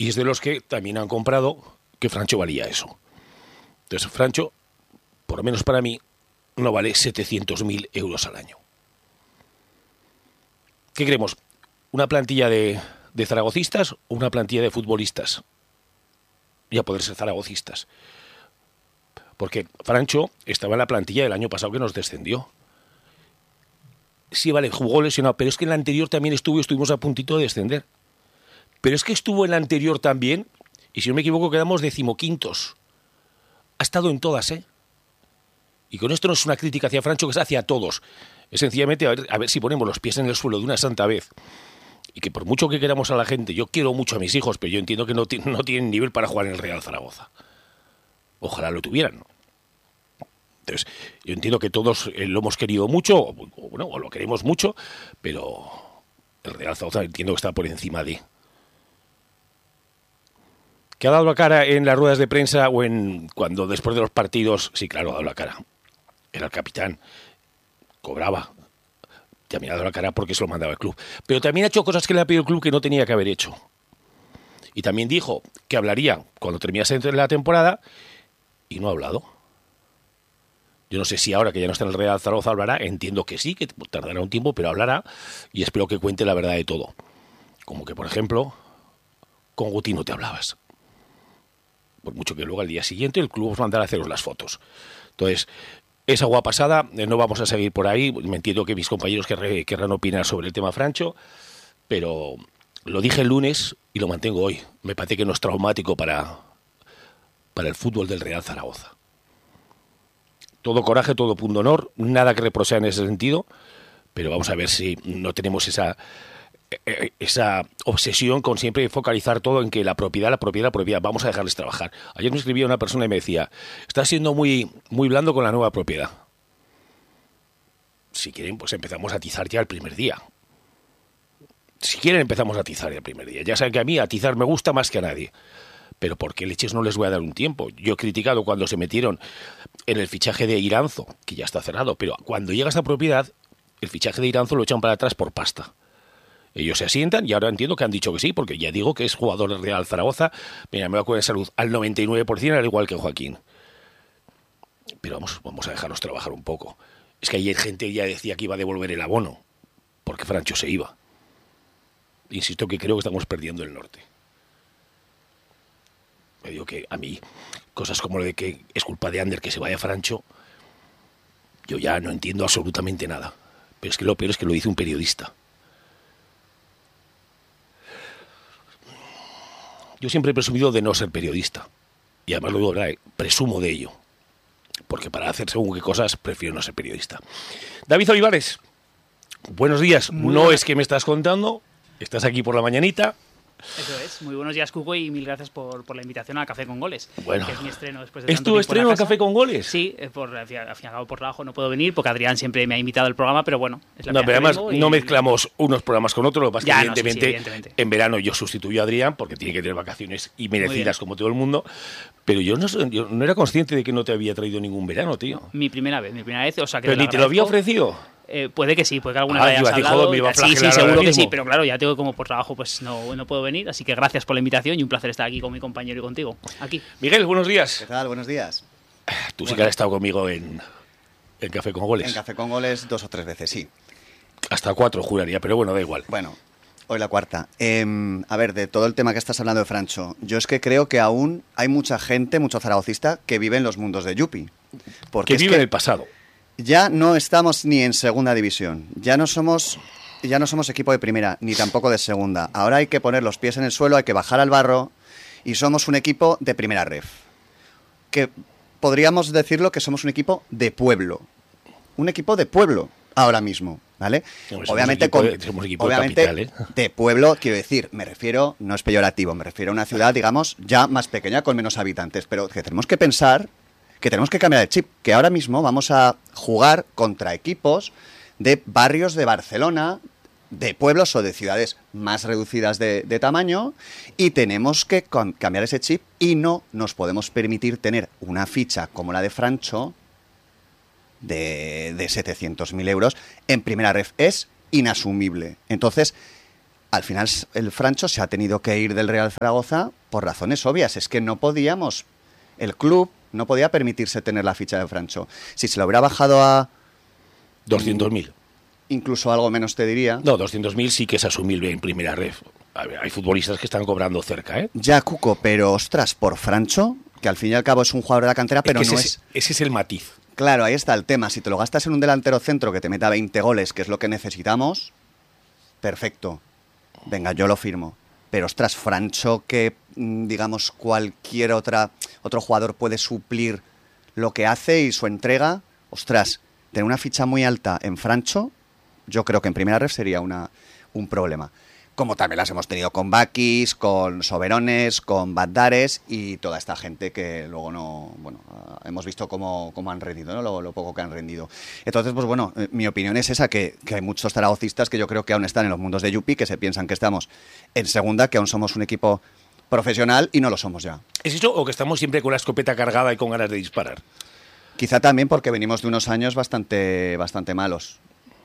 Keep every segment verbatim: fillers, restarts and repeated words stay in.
Y es de los que también han comprado que Francho valía eso. Entonces, Francho, por lo menos para mí, no vale setecientos mil euros al año. ¿Qué queremos? ¿Una plantilla de, de zaragocistas o una plantilla de futbolistas? Ya poder ser zaragocistas. Porque Francho estaba en la plantilla del año pasado que nos descendió. Sí, vale, jugó lesionado, pero es que en la anterior también estuvo y estuvimos a puntito de descender. Pero es que estuvo en la anterior también, y si no me equivoco quedamos decimoquintos. Ha estado en todas, ¿eh? Y con esto no es una crítica hacia Francho, que es hacia todos. Es sencillamente a ver, a ver si ponemos los pies en el suelo de una santa vez. Y que por mucho que queramos a la gente, yo quiero mucho a mis hijos, pero yo entiendo que no, no tienen nivel para jugar en el Real Zaragoza. Ojalá lo tuvieran. Entonces, yo entiendo que todos eh, lo hemos querido mucho, o, o, bueno, o lo queremos mucho, pero el Real Zaragoza entiendo que está por encima de... ¿Que ha dado la cara en las ruedas de prensa o en cuando después de los partidos? Sí, claro, ha dado la cara. Era el capitán, cobraba. También ha dado la cara porque se lo mandaba el club. Pero también ha hecho cosas que le ha pedido el club que no tenía que haber hecho. Y también dijo que hablaría cuando terminase la temporada y no ha hablado. Yo no sé si ahora que ya no está en el Real Zaragoza hablará, entiendo que sí, que tardará un tiempo, pero hablará y espero que cuente la verdad de todo. Como que, por ejemplo, con Guti no te hablabas. Por mucho que luego al día siguiente el club os mandará a haceros las fotos. Entonces, esa agua pasada, eh, no vamos a seguir por ahí. Me entiendo que mis compañeros querrán, querrán opinar sobre el tema Francho, pero lo dije el lunes y lo mantengo hoy. Me parece que no es traumático para, para el fútbol del Real Zaragoza. Todo coraje, todo punto honor, nada que reprochar en ese sentido, pero vamos a ver si no tenemos esa... esa obsesión con siempre focalizar todo en que la propiedad, la propiedad, la propiedad, vamos a dejarles trabajar. Ayer me escribía una persona y me decía, estás siendo muy, muy blando con la nueva propiedad. Si quieren, pues empezamos a atizar ya el primer día. Si quieren, empezamos a atizar ya el primer día. Ya saben que a mí atizar me gusta más que a nadie. Pero ¿por qué leches no les voy a dar un tiempo? Yo he criticado cuando se metieron en el fichaje de Iranzo, que ya está cerrado, pero cuando llega esta propiedad, el fichaje de Iranzo lo echan para atrás por pasta. Ellos se asientan y ahora entiendo que han dicho que sí, porque ya digo que es jugador del Real Zaragoza. Mira, me va con salud al noventa y nueve por ciento, al igual que Joaquín. Pero vamos, vamos a dejarlos trabajar un poco. Es que ayer gente ya decía que iba a devolver el abono, porque Francho se iba. Insisto que creo que estamos perdiendo el norte. Me digo que a mí, cosas como lo de que es culpa de Ander que se vaya Francho, yo ya no entiendo absolutamente nada. Pero es que lo peor es que lo dice un periodista. Yo siempre he presumido de no ser periodista. Y además lo digo, ¿verdad? Presumo de ello. Porque para hacer según qué cosas prefiero no ser periodista. David Olivares, buenos días. Muy no buena. es que me estás contando, estás aquí por la mañanita. Eso es. Muy buenos días, Cuco, y mil gracias por, por la invitación al Café con Goles. Bueno. Que es mi estreno después de ¿Es tanto tu tiempo en la estreno al casa. Café con Goles? Sí, eh, por, al fin al fin y al cabo por trabajo no puedo venir porque Adrián siempre me ha invitado al programa, pero bueno, es la No, pero primera además vez que vengo y- no mezclamos unos programas con otros. Lo que pasa es que, Ya, no, sí, sí, evidentemente, evidentemente. en verano yo sustituyo a Adrián porque tiene que tener vacaciones y bien. merecidas como todo el mundo. Pero yo no, sé- yo no era consciente de que no te había traído ningún verano, tío. Mi primera vez, mi primera vez, o sea que Pero te ni te lo había agradezco. ofrecido. Eh, puede que sí, puede que alguna Ah, vez yo hayas iba a decir, hablado. joder, me iba a sí, sí, flagelar seguro ahora que mismo. sí, pero claro, ya tengo como por trabajo, pues no, no puedo venir, así que gracias por la invitación y un placer estar aquí con mi compañero y contigo. Aquí. Miguel, buenos días. ¿Qué tal? Buenos días. Tú sí Bueno. que has estado conmigo en, en Café con Goles. En Café con Goles dos o tres veces, sí. Hasta cuatro, juraría, pero bueno, da igual. Bueno, hoy la cuarta. Eh, a ver, de todo el tema que estás hablando de Francho, yo es que creo que aún hay mucha gente, mucho zaragocista, que vive en los mundos de Yupi. Porque Que es vive que en el pasado. ya no estamos ni en segunda división, ya no somos... Ya no somos equipo de primera, ni tampoco de segunda. Ahora hay que poner los pies en el suelo, hay que bajar al barro y somos un equipo de primera ref. Que podríamos decirlo que somos un equipo de pueblo. Un equipo de pueblo ahora mismo, ¿vale? Somos obviamente equipo con, de- somos equipo de obviamente capital, ¿eh? de pueblo, quiero decir, me refiero, no es peyorativo, me refiero a una ciudad, digamos, ya más pequeña, con menos habitantes, pero que tenemos que pensar que tenemos que cambiar el chip, que ahora mismo vamos a jugar contra equipos de barrios de Barcelona, de pueblos o de ciudades más reducidas de, de tamaño, y tenemos que com- cambiar ese chip y no nos podemos permitir tener una ficha como la de Francho de, de setecientos mil euros en primera ref. Es inasumible. Entonces, al final el Francho se ha tenido que ir del Real Zaragoza por razones obvias. Es que no podíamos, el club no podía permitirse tener la ficha de Francho. Si se lo hubiera bajado a... doscientos mil. Incluso algo menos te diría. No, doscientos mil sí que es asumible en primera ref. A ver, hay futbolistas que están cobrando cerca, ¿eh? Ya, Cuco, pero ostras, por Francho, que al fin y al cabo es un jugador de la cantera, pero es que no ese, es... Ese es el matiz. Claro, ahí está el tema. Si te lo gastas en un delantero centro que te meta veinte goles, que es lo que necesitamos, perfecto. Venga, yo lo firmo. Pero ostras, Francho, que digamos cualquier otra otro jugador puede suplir lo que hace y su entrega, ostras, tener una ficha muy alta en Francho, yo creo que en primera ref sería una, un problema. Como también las hemos tenido con Bakis, con Soberones, con Baddares y toda esta gente que luego no, bueno, hemos visto cómo, cómo han rendido, ¿no? Lo, lo poco que han rendido. Entonces, pues bueno, mi opinión es esa, que, que hay muchos zaragocistas que yo creo que aún están en los mundos de Yupi, que se piensan que estamos en segunda, que aún somos un equipo profesional y no lo somos ya. ¿Es eso o que estamos siempre con la escopeta cargada y con ganas de disparar? Quizá también porque venimos de unos años bastante, bastante malos.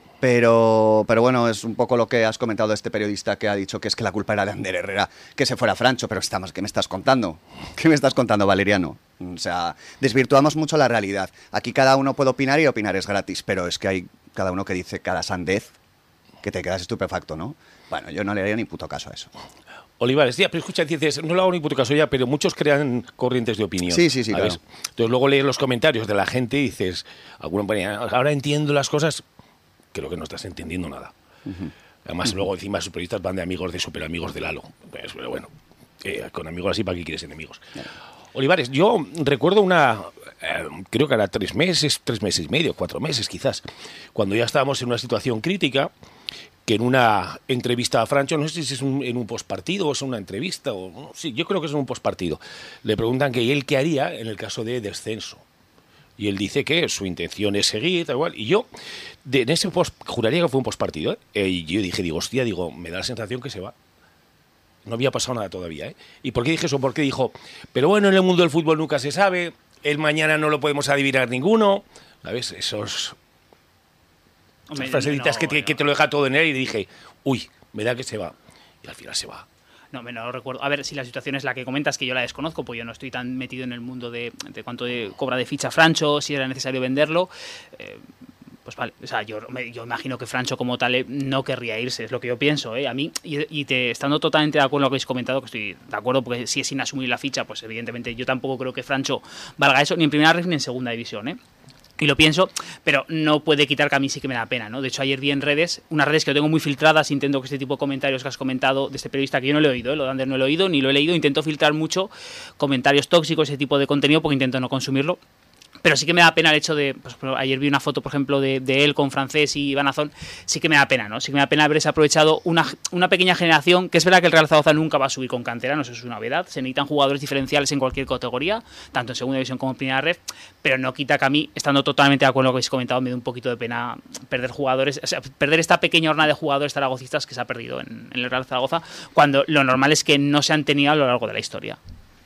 Pero, pero bueno, es un poco lo que has comentado de este periodista que ha dicho que es que la culpa era de Ander Herrera, que se fuera Francho, pero estamos, ¿qué me estás contando? ¿Qué me estás contando, Valeriano? O sea, desvirtuamos mucho la realidad. Aquí cada uno puede opinar y opinar es gratis, pero es que hay cada uno que dice cada sandez que te quedas estupefacto, ¿no? Bueno, yo no le haría ni puto caso a eso. Olivares, ya, pero escucha, dices, no le hago ni puto caso ya, pero muchos crean corrientes de opinión. Sí, sí, sí, ¿sabes? claro. Entonces luego lees los comentarios de la gente y dices, alguno pone, ahora entiendo las cosas, creo que no estás entendiendo nada. Uh-huh. Además, uh-huh. luego encima sus periodistas van de amigos de super amigos de Lalo. Pues, pero bueno, eh, con amigos así, ¿para qué quieres enemigos? Uh-huh. Olivares, yo recuerdo una, eh, creo que era tres meses, tres meses y medio, cuatro meses quizás, cuando ya estábamos en una situación crítica, que en una entrevista a Francho, no sé si es un, en un postpartido o es una entrevista, o no, sí, yo creo que es en un postpartido, le preguntan que él qué haría en el caso de descenso. Y él dice que su intención es seguir, tal cual. Y yo, de, en ese post, juraría que fue un postpartido, ¿eh? Eh, y yo dije, digo, hostia, digo, me da la sensación que se va. No había pasado nada todavía, ¿eh? ¿Y por qué dije eso? Porque dijo, pero bueno, en el mundo del fútbol nunca se sabe, el mañana no lo podemos adivinar ninguno. ¿Sabes? Esos... Hombre, Esas frasecitas no, que, te, no. que te lo deja todo en él y dije, uy, me da que se va. Y al final se va. No, me no lo recuerdo. A ver, si la situación es la que comentas, que yo la desconozco, pues yo no estoy tan metido en el mundo de, de cuánto de, cobra de ficha Francho, si era necesario venderlo. Eh, pues vale, o sea, yo, me, yo imagino que Francho como tal eh, no querría irse, es lo que yo pienso, ¿eh? A mí, y, y te, estando totalmente de acuerdo con lo que habéis comentado, que estoy de acuerdo, porque si es inasumir la ficha, pues evidentemente yo tampoco creo que Francho valga eso, ni en primera ref ni en segunda división, ¿eh? Y lo pienso, pero no puede quitar que a mí sí que me da pena, ¿no? De hecho, ayer vi en redes, unas redes que yo tengo muy filtradas, intento que este tipo de comentarios que has comentado de este periodista, que yo no lo he oído, ¿eh? Lo de Ander no lo he oído, ni lo he leído, intento filtrar mucho comentarios tóxicos, ese tipo de contenido, porque intento no consumirlo. Pero sí que me da pena el hecho de, pues, ayer vi una foto, por ejemplo, de, de él con Francés y Van Azón, sí que me da pena, ¿no? Sí que me da pena haberse aprovechado una, una pequeña generación, que es verdad que el Real Zaragoza nunca va a subir con canteranos, eso es una novedad, se necesitan jugadores diferenciales en cualquier categoría, tanto en segunda división como en primera red, pero no quita que a mí, estando totalmente de acuerdo con lo que habéis comentado, me da un poquito de pena perder jugadores, o sea, perder esta pequeña hornada de jugadores zaragocistas que se ha perdido en, en el Real Zaragoza, cuando lo normal es que no se han tenido a lo largo de la historia.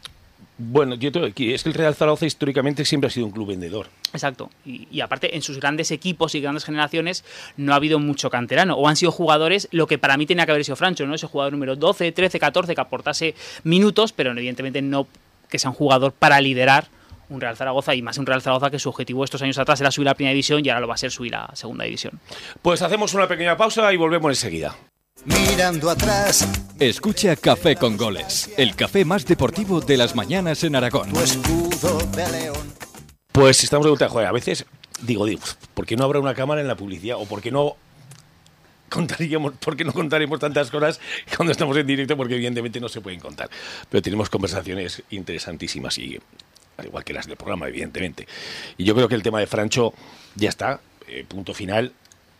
Bueno, yo tengo aquí, es que el Real Zaragoza históricamente siempre ha sido un club vendedor. Exacto. Y, y aparte, en sus grandes equipos y grandes generaciones no ha habido mucho canterano. O han sido jugadores, lo que para mí tenía que haber sido Francho, ¿no? Ese jugador número doce, trece, catorce que aportase minutos, pero evidentemente no que sea un jugador para liderar un Real Zaragoza, y más un Real Zaragoza que su objetivo estos años atrás era subir a la primera división y ahora lo va a ser subir a segunda división. Pues hacemos una pequeña pausa y volvemos enseguida. Mirando atrás. Escucha Café con Goles, el café más deportivo de las mañanas en Aragón. Tu escudo de león. Pues estamos de vuelta, joder, a veces digo, digo, ¿por qué no habrá una cámara en la publicidad? ¿O por qué no contaríamos, por qué no contaremos tantas cosas cuando estamos en directo? Porque evidentemente no se pueden contar. Pero tenemos conversaciones interesantísimas y al igual que las del programa, evidentemente. Y yo creo que el tema de Francho ya está, eh, punto final.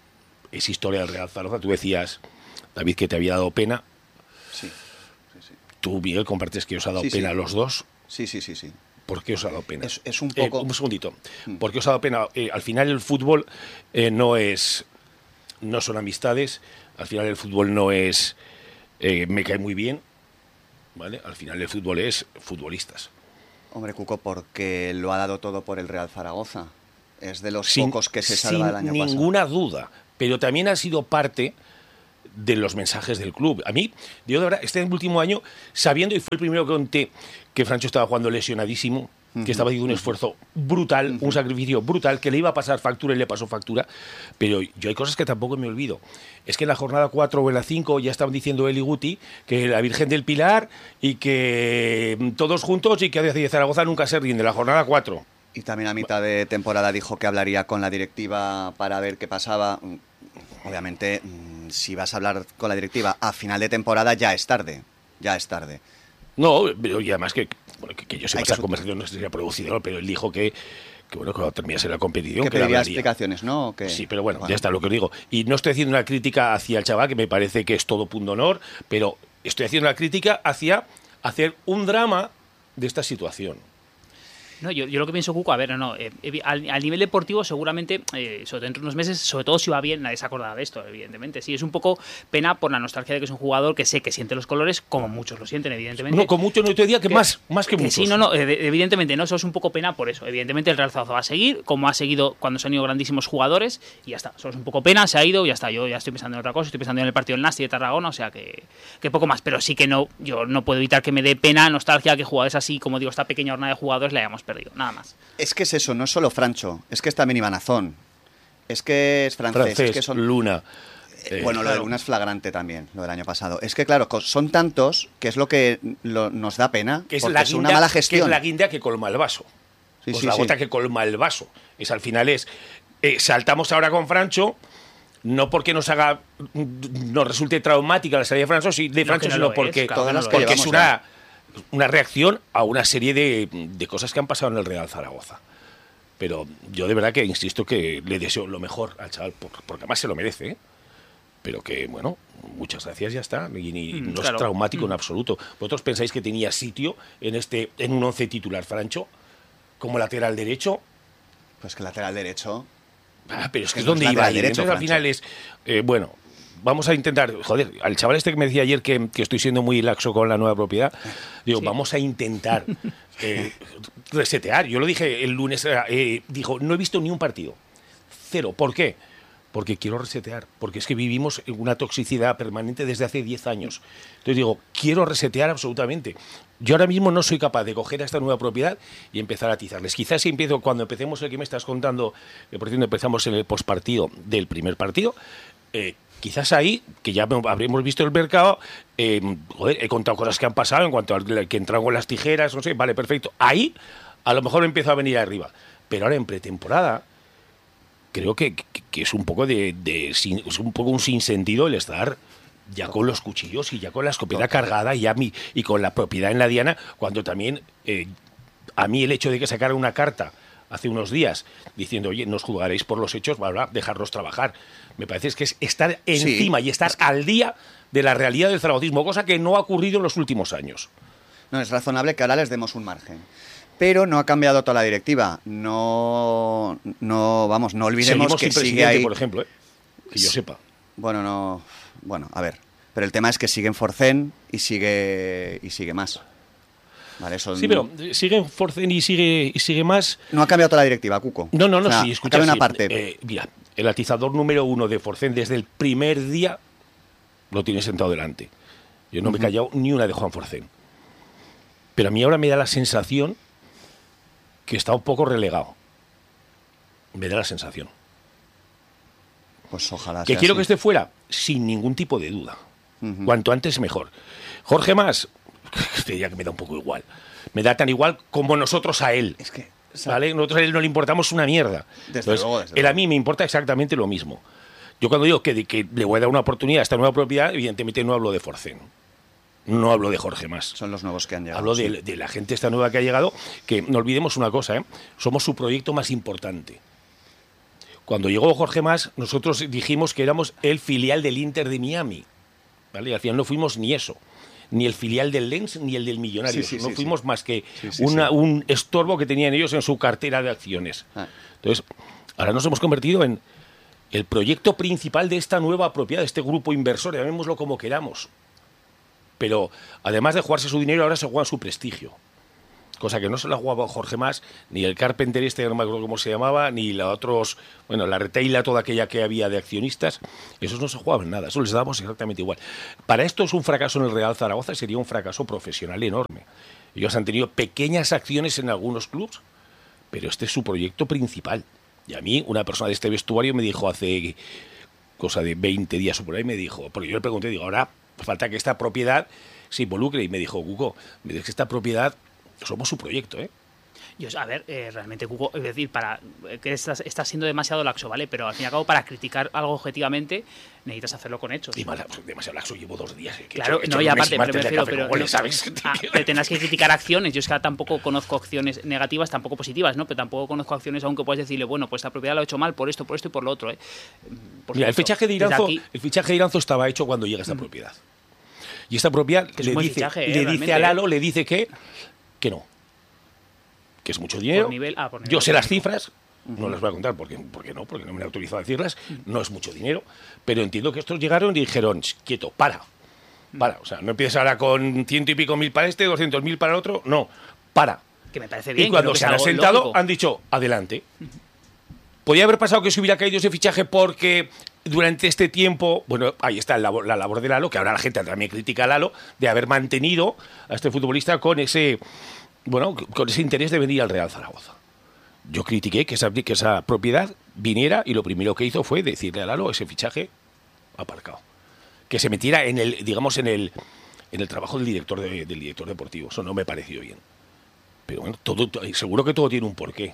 Es historia del Real Zaragoza. Tú decías, David, que te había dado pena. Sí, sí, sí. Tú, Miguel, compartes que os ha dado Sí, pena sí. a los dos. Sí, sí, sí, sí. ¿Por qué os ha dado pena? Es, es un poco... Eh, un segundito. ¿Por qué os ha dado pena? Eh, al final el fútbol eh, no es... No son amistades. Al final el fútbol no es... Eh, me cae muy bien. ¿Vale? Al final el fútbol es futbolistas. Hombre, Cuco, porque lo ha dado todo por el Real Zaragoza. Es de los Sin, pocos que se salva el año sin pasado. ninguna duda. Pero también ha sido parte de los mensajes del club. A mí, yo de verdad, este último año, sabiendo, y fue el primero que conté, que Francho estaba jugando lesionadísimo, que estaba haciendo un esfuerzo brutal, un sacrificio brutal, que le iba a pasar factura y le pasó factura, pero yo hay cosas que tampoco me olvido. Es que en la jornada cuatro o en la cinco ya estaban diciendo él y Guti que la Virgen del Pilar y que todos juntos y que de Zaragoza nunca se rinde, la jornada cuatro. Y también a mitad de temporada dijo que hablaría con la directiva para ver qué pasaba. Obviamente, si vas a hablar con la directiva a final de temporada ya es tarde, ya es tarde. No, pero y además que, bueno, que, que yo sepa Hay que esa que- conversación no se sería producido, pero él dijo que, que bueno, que cuando terminase la competición... Que que la pediría hablaría. explicaciones, ¿no? ¿O qué? Sí, pero bueno, ya está lo que os digo. Y no estoy haciendo una crítica hacia el chaval, que me parece que es todo punto honor, pero estoy haciendo una crítica hacia hacer un drama de esta situación. No, yo, yo lo que pienso, Cuco, a ver, no, no, eh, eh, al, al nivel deportivo seguramente, eh, sobre todo dentro de unos meses, sobre todo si va bien, nadie se acordará de esto, evidentemente. Sí, es un poco pena por la nostalgia de que es un jugador que sé que siente los colores, como muchos lo sienten, evidentemente. No, con mucho no te diría que, Que- más, más que, que muchos. sí, no, no, eh, evidentemente no, eso es un poco pena por eso. Evidentemente el Real Zaragoza va a seguir, como ha seguido cuando se han ido grandísimos jugadores, y ya está. Solo es un poco pena, se ha ido, y ya está. Yo ya estoy pensando en otra cosa, estoy pensando en el partido del Nasti de Tarragona, o sea que, que poco más. Pero sí que no, yo no puedo evitar que me dé pena, nostalgia, que jugadores así, como digo, esta pequeña jornada de jugadores la hayamos perdido, nada más. Es que es eso, no es solo Francho, es que es también Iván Azón, es que es francés, Francés, es que son... Luna. Eh, Eh, bueno, lo de claro. Luna es flagrante también, lo del año pasado. Es que, claro, co- son tantos que es lo que lo- nos da pena, Que es, porque la es guinda, una mala que gestión. es la guinda que colma el vaso. Sí, Pues sí, la sí. gota que colma el vaso. Es al final es, eh, saltamos ahora con Francho, no porque nos haga, nos resulte traumática la salida de Francho, sí, de No, Francho, que no sino lo es, porque, claro que no lo porque es. es una, una reacción a una serie de, de cosas que han pasado en el Real Zaragoza. Pero yo de verdad que insisto que le deseo lo mejor al chaval, por- porque además se lo merece, ¿eh? Pero que, bueno, muchas gracias, ya está. Y, y Mm, no claro. es traumático en Mm. absoluto. ¿Vosotros pensáis que tenía sitio en este en un once titular, Francho, como lateral derecho? Pues que lateral derecho... Ah, pero es que Que es no donde es iba a lateral ir. derecho, Entonces, al final es, eh, bueno, vamos a intentar, joder, al chaval este que me decía ayer que, que estoy siendo muy laxo con la nueva propiedad, digo, Sí. vamos a intentar eh, resetear. Yo lo dije el lunes, eh, dijo, no he visto ni un partido. Cero. ¿Por qué? Porque quiero resetear, porque es que vivimos en una toxicidad permanente desde hace diez años. Entonces digo, quiero resetear absolutamente. Yo ahora mismo no soy capaz de coger a esta nueva propiedad y empezar a atizarles. Quizás si empiezo, cuando empecemos el que me estás contando, que por cierto empezamos en el postpartido del primer partido, eh, quizás ahí, que ya habremos visto el mercado, eh, joder, he contado cosas que han pasado en cuanto a que entraron con las tijeras, no sé, vale, perfecto. Ahí a lo mejor empiezo a venir arriba. Pero ahora en pretemporada creo que, que, que es un poco de, de sin, es un poco un sinsentido el estar ya con los cuchillos y ya con la escopeta cargada y, a mí, y con la propiedad en la diana, cuando también eh, a mí el hecho de que sacara una carta hace unos días diciendo, oye, nos juzgaréis por los hechos, bla, bla, dejarlos trabajar. Me parece que es estar encima Sí. y estar al día de la realidad del zaragocismo, cosa que no ha ocurrido en los últimos años. No, es razonable que ahora les demos un margen. Pero no ha cambiado toda la directiva. No, no vamos, no olvidemos Seguimos que sin sigue presidente, ahí... por ejemplo, ¿eh? Que yo sepa. Bueno, no... Bueno, a ver. Pero el tema es que sigue en Forcén y sigue, y sigue más. Vale, eso Sí, pero sigue Forcen y sigue, y sigue más. no ha cambiado toda la directiva, Cuco. No, no, no, O sea, sí, ha escucha, cambiado sí, una parte. eh, mira, el atizador número uno de Forcén desde el primer día lo tiene sentado delante. Yo no me he callado ni una de Juan Forcén. Pero a mí ahora me da la sensación que está un poco relegado. Me da la sensación. Pues ojalá ¿Que sea quiero así. que esté fuera? Sin ningún tipo de duda. Ujú. Cuanto antes mejor. Jorge Mas, este ya que me da un poco igual. Me da tan igual como nosotros a él. Es que... o sea, ¿Vale? Nosotros a él no le importamos una mierda. Desde Entonces, luego, desde él luego. a mí me importa exactamente lo mismo. Yo cuando digo que, que le voy a dar una oportunidad a esta nueva propiedad, evidentemente no hablo de Forcén. No hablo de Jorge Mas. son los nuevos que han llegado. Hablo sí. de, de la gente esta nueva que ha llegado, que no olvidemos una cosa, ¿eh? Somos su proyecto más importante. Cuando llegó Jorge Mas, nosotros dijimos que éramos el filial del Inter de Miami. ¿Vale? Y al final no fuimos ni eso. Ni el filial del Lens ni el del Millonarios. Sí, sí, no sí, fuimos sí. más que Sí, sí, una- sí. un estorbo que tenían ellos en su cartera de acciones. Ah. Entonces, ahora nos hemos convertido en el proyecto principal de esta nueva propiedad, de este grupo inversor, llamémoslo como queramos. Pero además de jugarse su dinero, ahora se juega su prestigio. cosa que no se la jugaba Jorge Mas, ni el Carpenter este, no me acuerdo cómo se llamaba, ni la otros, bueno, la retaila, toda aquella que había de accionistas, esos no se jugaban nada, eso les dábamos exactamente igual. Para esto es un fracaso en el Real Zaragoza, sería un fracaso profesional enorme. Ellos han tenido pequeñas acciones en algunos clubs, pero este es su proyecto principal. Y a mí, una persona de este vestuario me dijo hace cosa de veinte días o por ahí, me dijo, porque yo le pregunté, digo, ahora falta que esta propiedad se involucre, y me dijo, Cuco, me dice que esta propiedad somos su proyecto, ¿eh? Yo, a ver, eh, realmente, Cuco, es decir, para que estás, estás siendo demasiado laxo, ¿vale? Pero al fin y al cabo, para criticar algo objetivamente, necesitas hacerlo con hechos. Y más, demasiado laxo, llevo dos días. ¿eh? Claro, he hecho, he no, hecho y aparte, mes pero me refiero, pero, goles, no, ¿sabes? ah, pero tendrás que criticar acciones. Yo es que tampoco conozco acciones negativas, tampoco positivas, ¿no? Pero tampoco conozco acciones, aunque puedes decirle, bueno, pues esta propiedad lo he hecho mal por esto, por esto y por lo otro, ¿eh? Por Mira, el supuesto, fichaje de desde Iranzo, aquí- el fichaje de Iranzo estaba hecho cuando llega esta propiedad. Y esta propiedad Que es le un buen dice, fichaje, eh, le dice realmente, a eh. Lalo, le dice que, que no. Que es mucho dinero. Por nivel- ah, por nivel Yo sé las económico. cifras, no las voy a contar porque, porque no, porque no me han autorizado a decirlas. No es mucho dinero, pero entiendo que estos llegaron y dijeron, "Sh, quieto, para, para". O sea, no empieces ahora con ciento y pico mil para este, doscientos mil para el otro, no, para. Que me parece bien. Y cuando creo que se es han algo sentado, lógico. han dicho, adelante. Podía haber pasado que se hubiera caído ese fichaje porque durante este tiempo, bueno, ahí está la labor, la labor de Lalo, que ahora la gente también critica a Lalo, de haber mantenido a este futbolista con ese, bueno, con ese interés de venir al Real Zaragoza. Yo critiqué que esa, que esa propiedad viniera y lo primero que hizo fue decirle a Lalo ese fichaje aparcado. Que se metiera en el, digamos, en el, en el trabajo del director, de, del director deportivo. Eso no me pareció bien. Pero bueno, todo, seguro que todo tiene un porqué.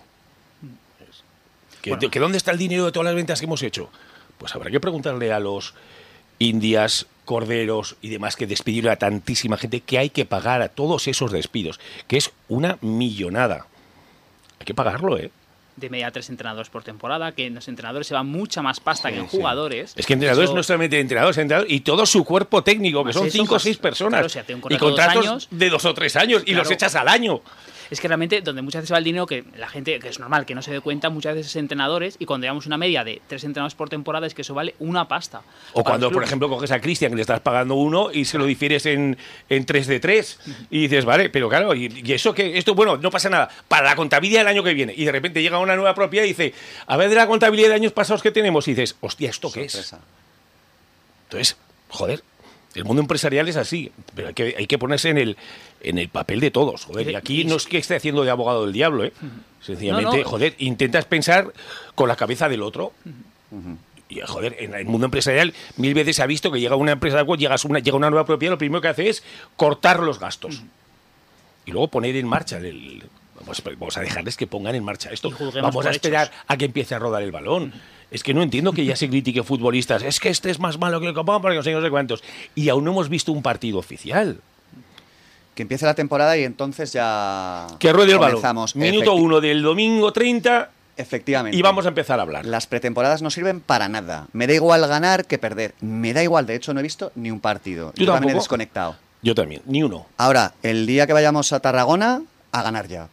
¿Que, Bueno. que ¿Dónde está el dinero de todas las ventas que hemos hecho? Pues habrá que preguntarle a los Indias, Corderos y demás que despidieron a tantísima gente que hay que pagar a todos esos despidos, que es una millonada. Hay que pagarlo, ¿eh? De media a tres entrenadores por temporada, que en los entrenadores se va mucha más pasta que en sí. jugadores. Es que entrenadores Eso- no solamente entrenadores, entrenadores y todo su cuerpo técnico, que Más son eso, cinco o más- seis personas. claro, o sea, te un y contrato de dos contratos años. de dos o tres años y los Claro. echas al año. Es que realmente donde muchas veces va el dinero, que la gente, que es normal, que no se dé cuenta, muchas veces es entrenadores, y cuando llevamos una media de tres entrenadores por temporada, es que eso vale una pasta. O para cuando, los por clubes. ejemplo, coges a Cristian, que le estás pagando uno y se lo difieres en, en tres de tres. Y dices, vale, pero claro, y, y eso que, esto, bueno, no pasa nada. Para la contabilidad del año que viene. Y de repente llega una nueva propiedad y dice, a ver de la contabilidad de años pasados que tenemos. Y dices, hostia, ¿esto qué es? Sorpresa. Entonces, joder, el mundo empresarial es así, pero hay que, hay que ponerse en el, en el papel de todos, joder. Y aquí no es que esté haciendo de abogado del diablo, ¿eh? Sencillamente, No, no. joder, intentas pensar con la cabeza del otro. Y, joder, en el mundo empresarial mil veces se ha visto que llega una empresa, llegas una, llega una nueva propiedad, lo primero que hace es cortar los gastos. Y luego poner en marcha el... Vamos, vamos a dejarles que pongan en marcha esto. Y juzguemos Vamos a por esperar hechos. a que empiece a rodar el balón. Es que no entiendo que ya se critique futbolistas. Es que este es más malo que el Copón porque no sé, no sé cuántos. Y aún no hemos visto un partido oficial. Que empiece la temporada y entonces ya Que ruede el balón. comenzamos. Minuto Efecti- uno del domingo treinta Efectivamente. y vamos a empezar a hablar. Las pretemporadas no sirven para nada. Me da igual ganar que perder. Me da igual. De hecho, no he visto ni un partido. Yo Yo también he tampoco. desconectado. Yo también, ni uno. Ahora, el día que vayamos a Tarragona, a ganar ya.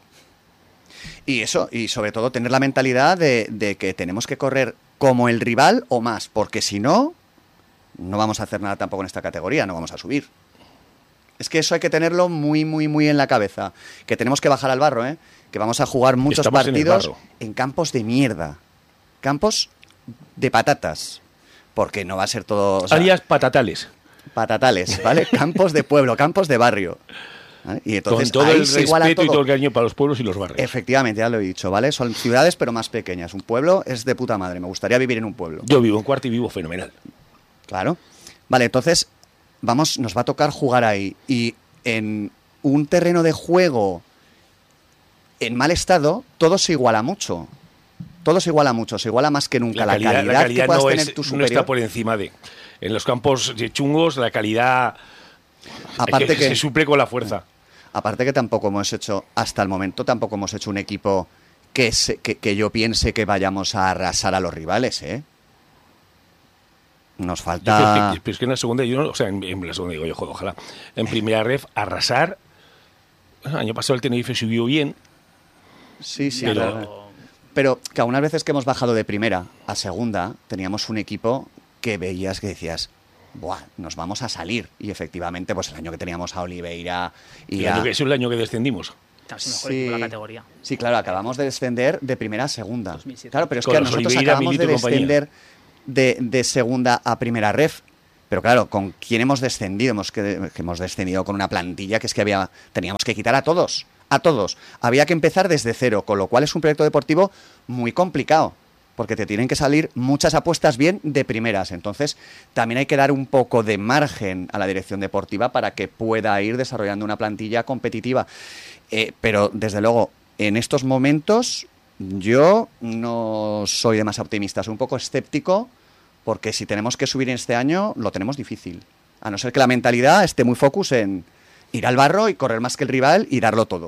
Y eso, y sobre todo tener la mentalidad de, de que tenemos que correr como el rival o más, porque si no, no vamos a hacer nada tampoco en esta categoría, no vamos a subir. Es que eso hay que tenerlo muy, muy, muy en la cabeza. Que tenemos que bajar al barro, ¿eh? Que vamos a jugar muchos Estamos en el partidos barro. en campos de mierda. Campos de patatas. Porque no va a ser todo... o sea, Alias patatales. patatales, ¿vale? Campos de pueblo, campos de barrio. ¿Vale? Y entonces Con todo ahí el se iguala respeto y todo. todo el cariño para los pueblos y los barrios. Efectivamente, ya lo he dicho, ¿vale? Son ciudades pero más pequeñas. Un pueblo es de puta madre. Me gustaría vivir en un pueblo. Yo vivo en Cuarto y vivo fenomenal. Claro. Vale, entonces vamos, nos va a tocar jugar ahí. Y en un terreno de juego en mal estado, todo se iguala mucho. Todo se iguala mucho, se iguala más que nunca. La, calidad, la calidad que puedas no, tener es- tu no superior. está por encima de... En los campos de chungos la calidad Aparte que, que, se suple con la fuerza. aparte que tampoco hemos hecho, hasta el momento, tampoco hemos hecho un equipo que, se- que, que yo piense que vayamos a arrasar a los rivales, ¿eh? Nos Yo falta... creo que- pero es que en la segunda, yo no- o sea, en, en la segunda digo yo, joder, ojalá. En primera ref, arrasar. El año pasado el Tenerife subió bien. Sí, sí, Pero- claro. Pero que algunas veces que hemos bajado de primera a segunda, teníamos un equipo que veías que decías, buah, nos vamos a salir. Y efectivamente, pues el año que teníamos a Oliveira y El a... año que, es el año que descendimos. Casi mejor Sí. equipo de la categoría. Sí, claro, acabamos de descender de primera a segunda. dos mil siete. Claro, pero es Con que los nosotros Oliveira, acabamos Milito de y compañía. descender de, de segunda a primera ref. Pero claro, ¿con quién hemos descendido? Hemos que, que hemos descendido con una plantilla que es que había teníamos que quitar a todos, a todos. Había que empezar desde cero, con lo cual es un proyecto deportivo muy complicado, porque te tienen que salir muchas apuestas bien de primeras. Entonces, también hay que dar un poco de margen a la dirección deportiva para que pueda ir desarrollando una plantilla competitiva. Eh, pero, desde luego, en estos momentos yo no soy demasiado optimista, soy un poco escéptico, porque si tenemos que subir en este año, lo tenemos difícil. A no ser que la mentalidad esté muy focus en ir al barro y correr más que el rival y darlo todo.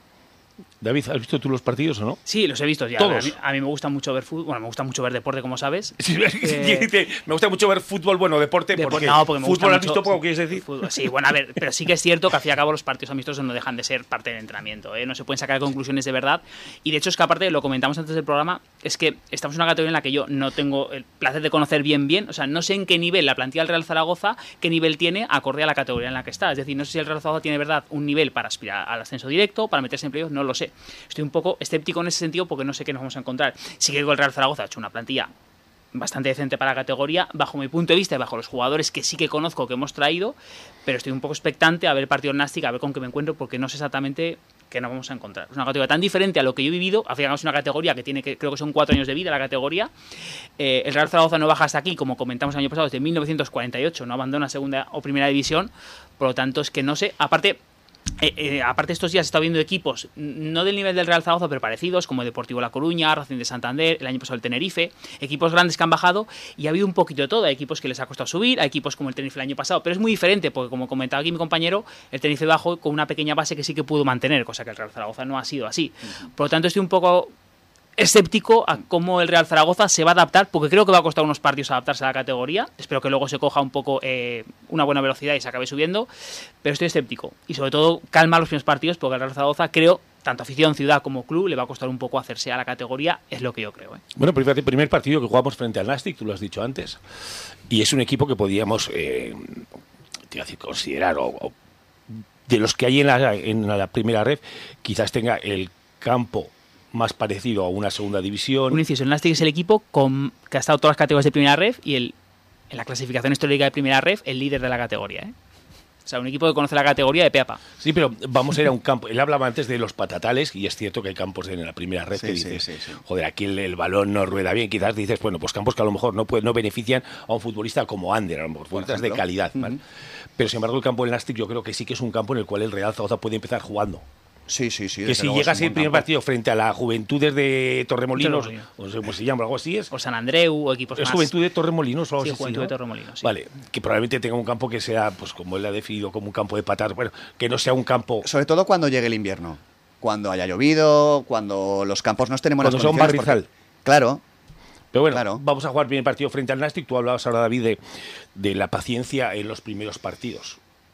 David, ¿has visto tú los partidos o no? Sí, los he visto ya. Todos. A mí, a mí me gusta mucho ver fútbol, bueno, me gusta mucho ver deporte, como sabes. Sí, Eh, me gusta mucho ver fútbol, bueno, deporte, de- porque, no, porque me gusta fútbol has mucho- visto poco, ¿quieres decir? Fútbol, sí, bueno, a ver, pero sí que es cierto que al fin y al cabo los partidos amistosos no dejan de ser parte del entrenamiento, ¿eh? No se pueden sacar conclusiones de verdad. Y de hecho es que aparte, lo comentamos antes del programa, es que estamos en una categoría en la que yo no tengo el placer de conocer bien bien, o sea, no sé en qué nivel la plantilla del Real Zaragoza, qué nivel tiene acorde a la categoría en la que está. Es decir, no sé si el Real Zaragoza tiene de verdad un nivel para aspirar al ascenso directo, para meterse en playoffs, no lo sé. Estoy un poco escéptico en ese sentido porque no sé qué nos vamos a encontrar. Sí que el Real Zaragoza ha hecho una plantilla bastante decente para la categoría, bajo mi punto de vista y bajo los jugadores que sí que conozco que hemos traído, pero estoy un poco expectante a ver el partido en Nastic, a ver con qué me encuentro, porque no sé exactamente qué nos vamos a encontrar. Es una categoría tan diferente a lo que yo he vivido, al final es una categoría que tiene, que creo que son cuatro años de vida la categoría. Eh, el Real Zaragoza no baja hasta aquí, como comentamos el año pasado, desde mil novecientos cuarenta y ocho, no abandona segunda o primera división, por lo tanto es que no sé, aparte... Eh, eh, aparte estos días he estado viendo equipos no del nivel del Real Zaragoza pero parecidos como Deportivo La Coruña, Racing de Santander, el año pasado el Tenerife, equipos grandes que han bajado y ha habido un poquito de todo, hay equipos que les ha costado subir, hay equipos como el Tenerife el año pasado, pero es muy diferente porque como comentaba aquí mi compañero, el Tenerife bajó con una pequeña base que sí que pudo mantener, cosa que el Real Zaragoza no ha sido así. Por lo tanto estoy un poco escéptico a cómo el Real Zaragoza se va a adaptar, porque creo que va a costar unos partidos adaptarse a la categoría. Espero que luego se coja un poco eh, una buena velocidad y se acabe subiendo, pero estoy escéptico. Y sobre todo, calma los primeros partidos, porque el Real Zaragoza, creo, tanto afición, ciudad como club, le va a costar un poco hacerse a la categoría, es lo que yo creo. ¿eh? Bueno, pero fíjate, primer partido que jugamos frente al Nastic, tú lo has dicho antes, y es un equipo que podíamos eh, te iba a decir, considerar, o, o de los que hay en la, en la primera red, quizás tenga el campo más parecido a una segunda división. Un inciso, el Nastic es el equipo con, que ha estado todas las categorías de primera ref y el, en la clasificación histórica de primera ref, el líder de la categoría. ¿eh? O sea, un equipo que conoce la categoría de pe a pa. Sí, pero vamos a ir a un campo. Él hablaba antes de los patatales y es cierto que hay campos en la primera red Sí, que sí, dices, sí, sí. joder, aquí el, el balón no rueda bien. Quizás dices, bueno, pues campos que a lo mejor no, puede, no benefician a un futbolista como Ander, a lo mejor futbolistas de ejemplo. calidad. ¿vale? Ujú. Pero sin embargo, el campo del Nastic yo creo que sí que es un campo en el cual el Real Zaragoza puede empezar jugando. Sí, sí, sí. Que desde si luego llega a es un ser el buen primer campo. partido frente a la Juventudes de Torremolinos, Torremolinos. o no sé cómo se llama, algo así es. O San Andreu o equipos ¿Es más. Juventud de Torremolinos o algo Sí, así? Juventud ¿no? de Torremolinos, sí. Vale, que probablemente tenga un campo que sea, pues como él ha definido, como un campo de patatas. Bueno, que no sea un campo... Sobre todo cuando llegue el invierno. Cuando haya llovido, cuando los campos no estén en buenas Cuando sea un condiciones, barrizal. porque- Claro. Pero bueno, Claro. vamos a jugar el primer partido frente al Nastic. Tú hablabas ahora, David, de, de la paciencia en los primeros partidos.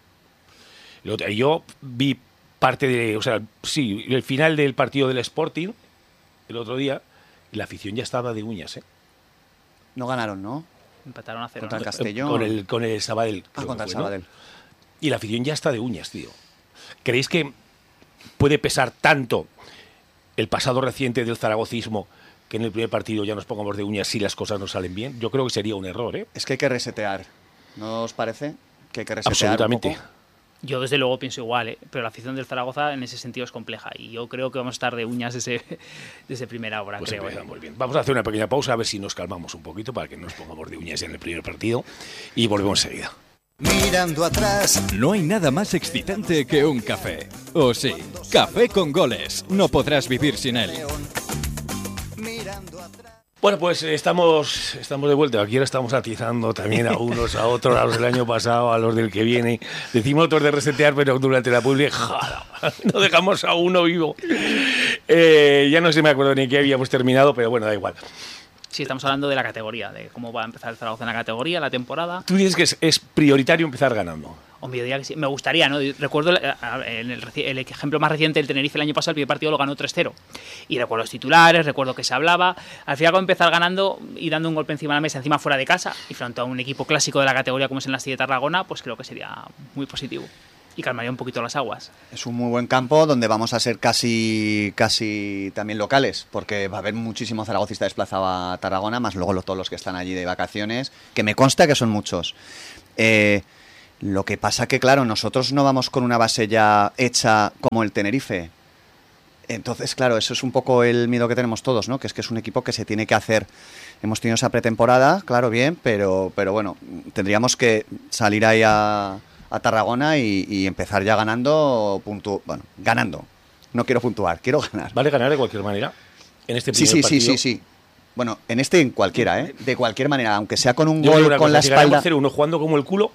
El otro- Yo vi parte de... O sea, sí, el final del partido del Sporting, el otro día, y la afición ya estaba de uñas, ¿eh? No ganaron, ¿no? Empataron a cero. Contra ¿no? el Castellón. Con el, con el Sabadell. Ah, creo contra que el fue, ¿no? Sabadell. Y la afición ya está de uñas, tío. ¿Creéis que puede pesar tanto el pasado reciente del zaragocismo que en el primer partido ya nos pongamos de uñas si las cosas no salen bien? Yo creo que sería un error, ¿eh? Es que hay que resetear. ¿No os parece? Que hay que resetear Absolutamente. un poco. Yo desde luego pienso igual, ¿eh? Pero la afición del Zaragoza en ese sentido es compleja y yo creo que vamos a estar de uñas desde, desde primera hora, Pues creo. ¿eh? empezamos bien. Vamos a hacer una pequeña pausa a ver si nos calmamos un poquito para que no nos pongamos de uñas en el primer partido y volvemos enseguida. Mirando atrás, No hay nada más excitante que un café. O sí, café con goles. No podrás vivir sin él. mirando atrás. Bueno, pues estamos, estamos de vuelta. Aquí ahora estamos atizando también a unos, a otros, a los del año pasado, a los del que viene. Decimos otros de resetear, pero durante la publi, ¡jala! No dejamos a uno vivo. Eh, ya no sé, me acuerdo ni qué habíamos terminado, pero bueno, da igual. Sí, estamos hablando de la categoría, de cómo va a empezar el Zaragoza en la categoría, la temporada. Tú dices que es, es prioritario empezar ganando. Hombre, yo diría que sí. Me gustaría, ¿no? Recuerdo eh, en el, reci- el ejemplo más reciente del Tenerife el año pasado, el primer partido lo ganó tres cero. Y recuerdo los titulares, recuerdo que se hablaba. Al final, empezar ganando y dando un golpe encima de la mesa, encima fuera de casa, y frente a un equipo clásico de la categoría como es el Nastic de Tarragona, pues creo que sería muy positivo. Y calmaría un poquito las aguas. Es un muy buen campo donde vamos a ser casi casi también locales, porque va a haber muchísimo zaragocista desplazado a Tarragona, más luego lo- todos los que están allí de vacaciones, que me consta que son muchos. Eh, lo que pasa que, claro, nosotros no vamos con una base ya hecha como el Tenerife. Entonces, claro, eso es un poco el miedo que tenemos todos, ¿no? Que es que es un equipo que se tiene que hacer. Hemos tenido esa pretemporada, claro, bien, pero, pero bueno, tendríamos que salir ahí a, a Tarragona y, y empezar ya ganando, puntu bueno, ganando. No quiero puntuar, quiero ganar. ¿Vale ganar de cualquier manera? En este Sí, primer sí, sí, partido. sí, sí. Bueno, en este en cualquiera, ¿eh? De cualquier manera, aunque sea con un Yo digo gol una con cosa, la si ganamos espalda. cero uno jugando como el culo,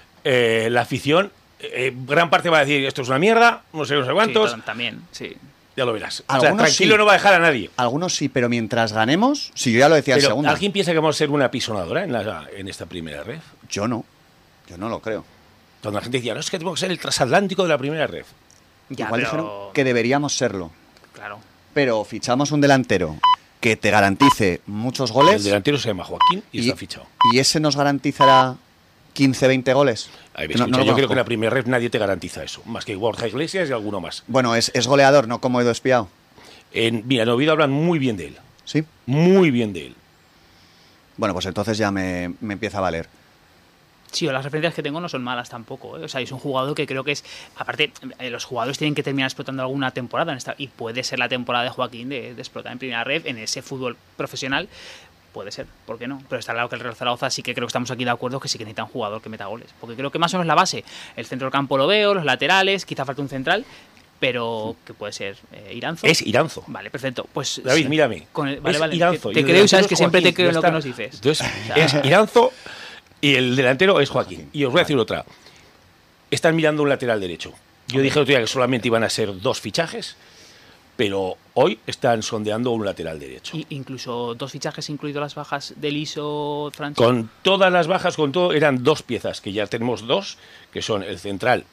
eh, la afición, eh, gran parte va a decir esto es una mierda, no sé, no sé cuántos, Sí, también, sí. ya lo verás. O sea, Algunos tranquilo sí. no va a dejar a nadie. Algunos sí, pero mientras ganemos, si yo ya lo decía en Pero segunda, ¿alguien piensa que vamos a ser una pisonadora en, la, en esta primera red? yo no. Yo no lo creo. Cuando la gente decía, no, es que tenemos que ser el transatlántico de la primera red. Ya, Igual pero... dijeron que deberíamos serlo. Claro. Pero fichamos un delantero que te garantice muchos goles. El delantero se llama Joaquín y, está fichado. y ese nos garantizará quince, veinte goles. Ahí ves, No- escucha, no lo yo creo conozco. que en la primera red nadie te garantiza eso, más que Borja Iglesias y alguno más. Bueno, es, es goleador, no como Edu Espiao. En, mira, en Oviedo hablan muy bien de él, Sí. muy bien de él. Bueno, pues entonces ya me, me empieza a valer. Sí, o las referencias que tengo no son malas tampoco, ¿eh? O sea, es un jugador que creo que es... Aparte, eh, los jugadores tienen que terminar explotando alguna temporada en esta, y puede ser la temporada de Joaquín de, de explotar en primera red, en ese fútbol profesional. Puede ser, ¿por qué no? Pero está claro que el Real Zaragoza sí que creo que estamos aquí de acuerdo que sí que necesita un jugador que meta goles. Porque creo que más o menos la base, el centro del campo lo veo, los laterales, quizá falta un central, pero que puede ser eh, Iranzo. Es Iranzo. Vale, perfecto. Pues David, sí, mírame. con el- vale, es vale. Iranzo. Te, y te el creo y sabes delantero que es siempre te Joaquín, creo ya en lo que está. nos dices. Entonces, O sea, es Iranzo y el delantero es Joaquín. Y os voy a decir otra. Están mirando un lateral derecho. Yo dije otro día que solamente iban a ser dos fichajes, pero hoy están sondeando un lateral derecho. y incluso dos fichajes, incluido las bajas del I S O, Francho. Con todas las bajas, con todo, eran dos piezas, que ya tenemos dos, que son el central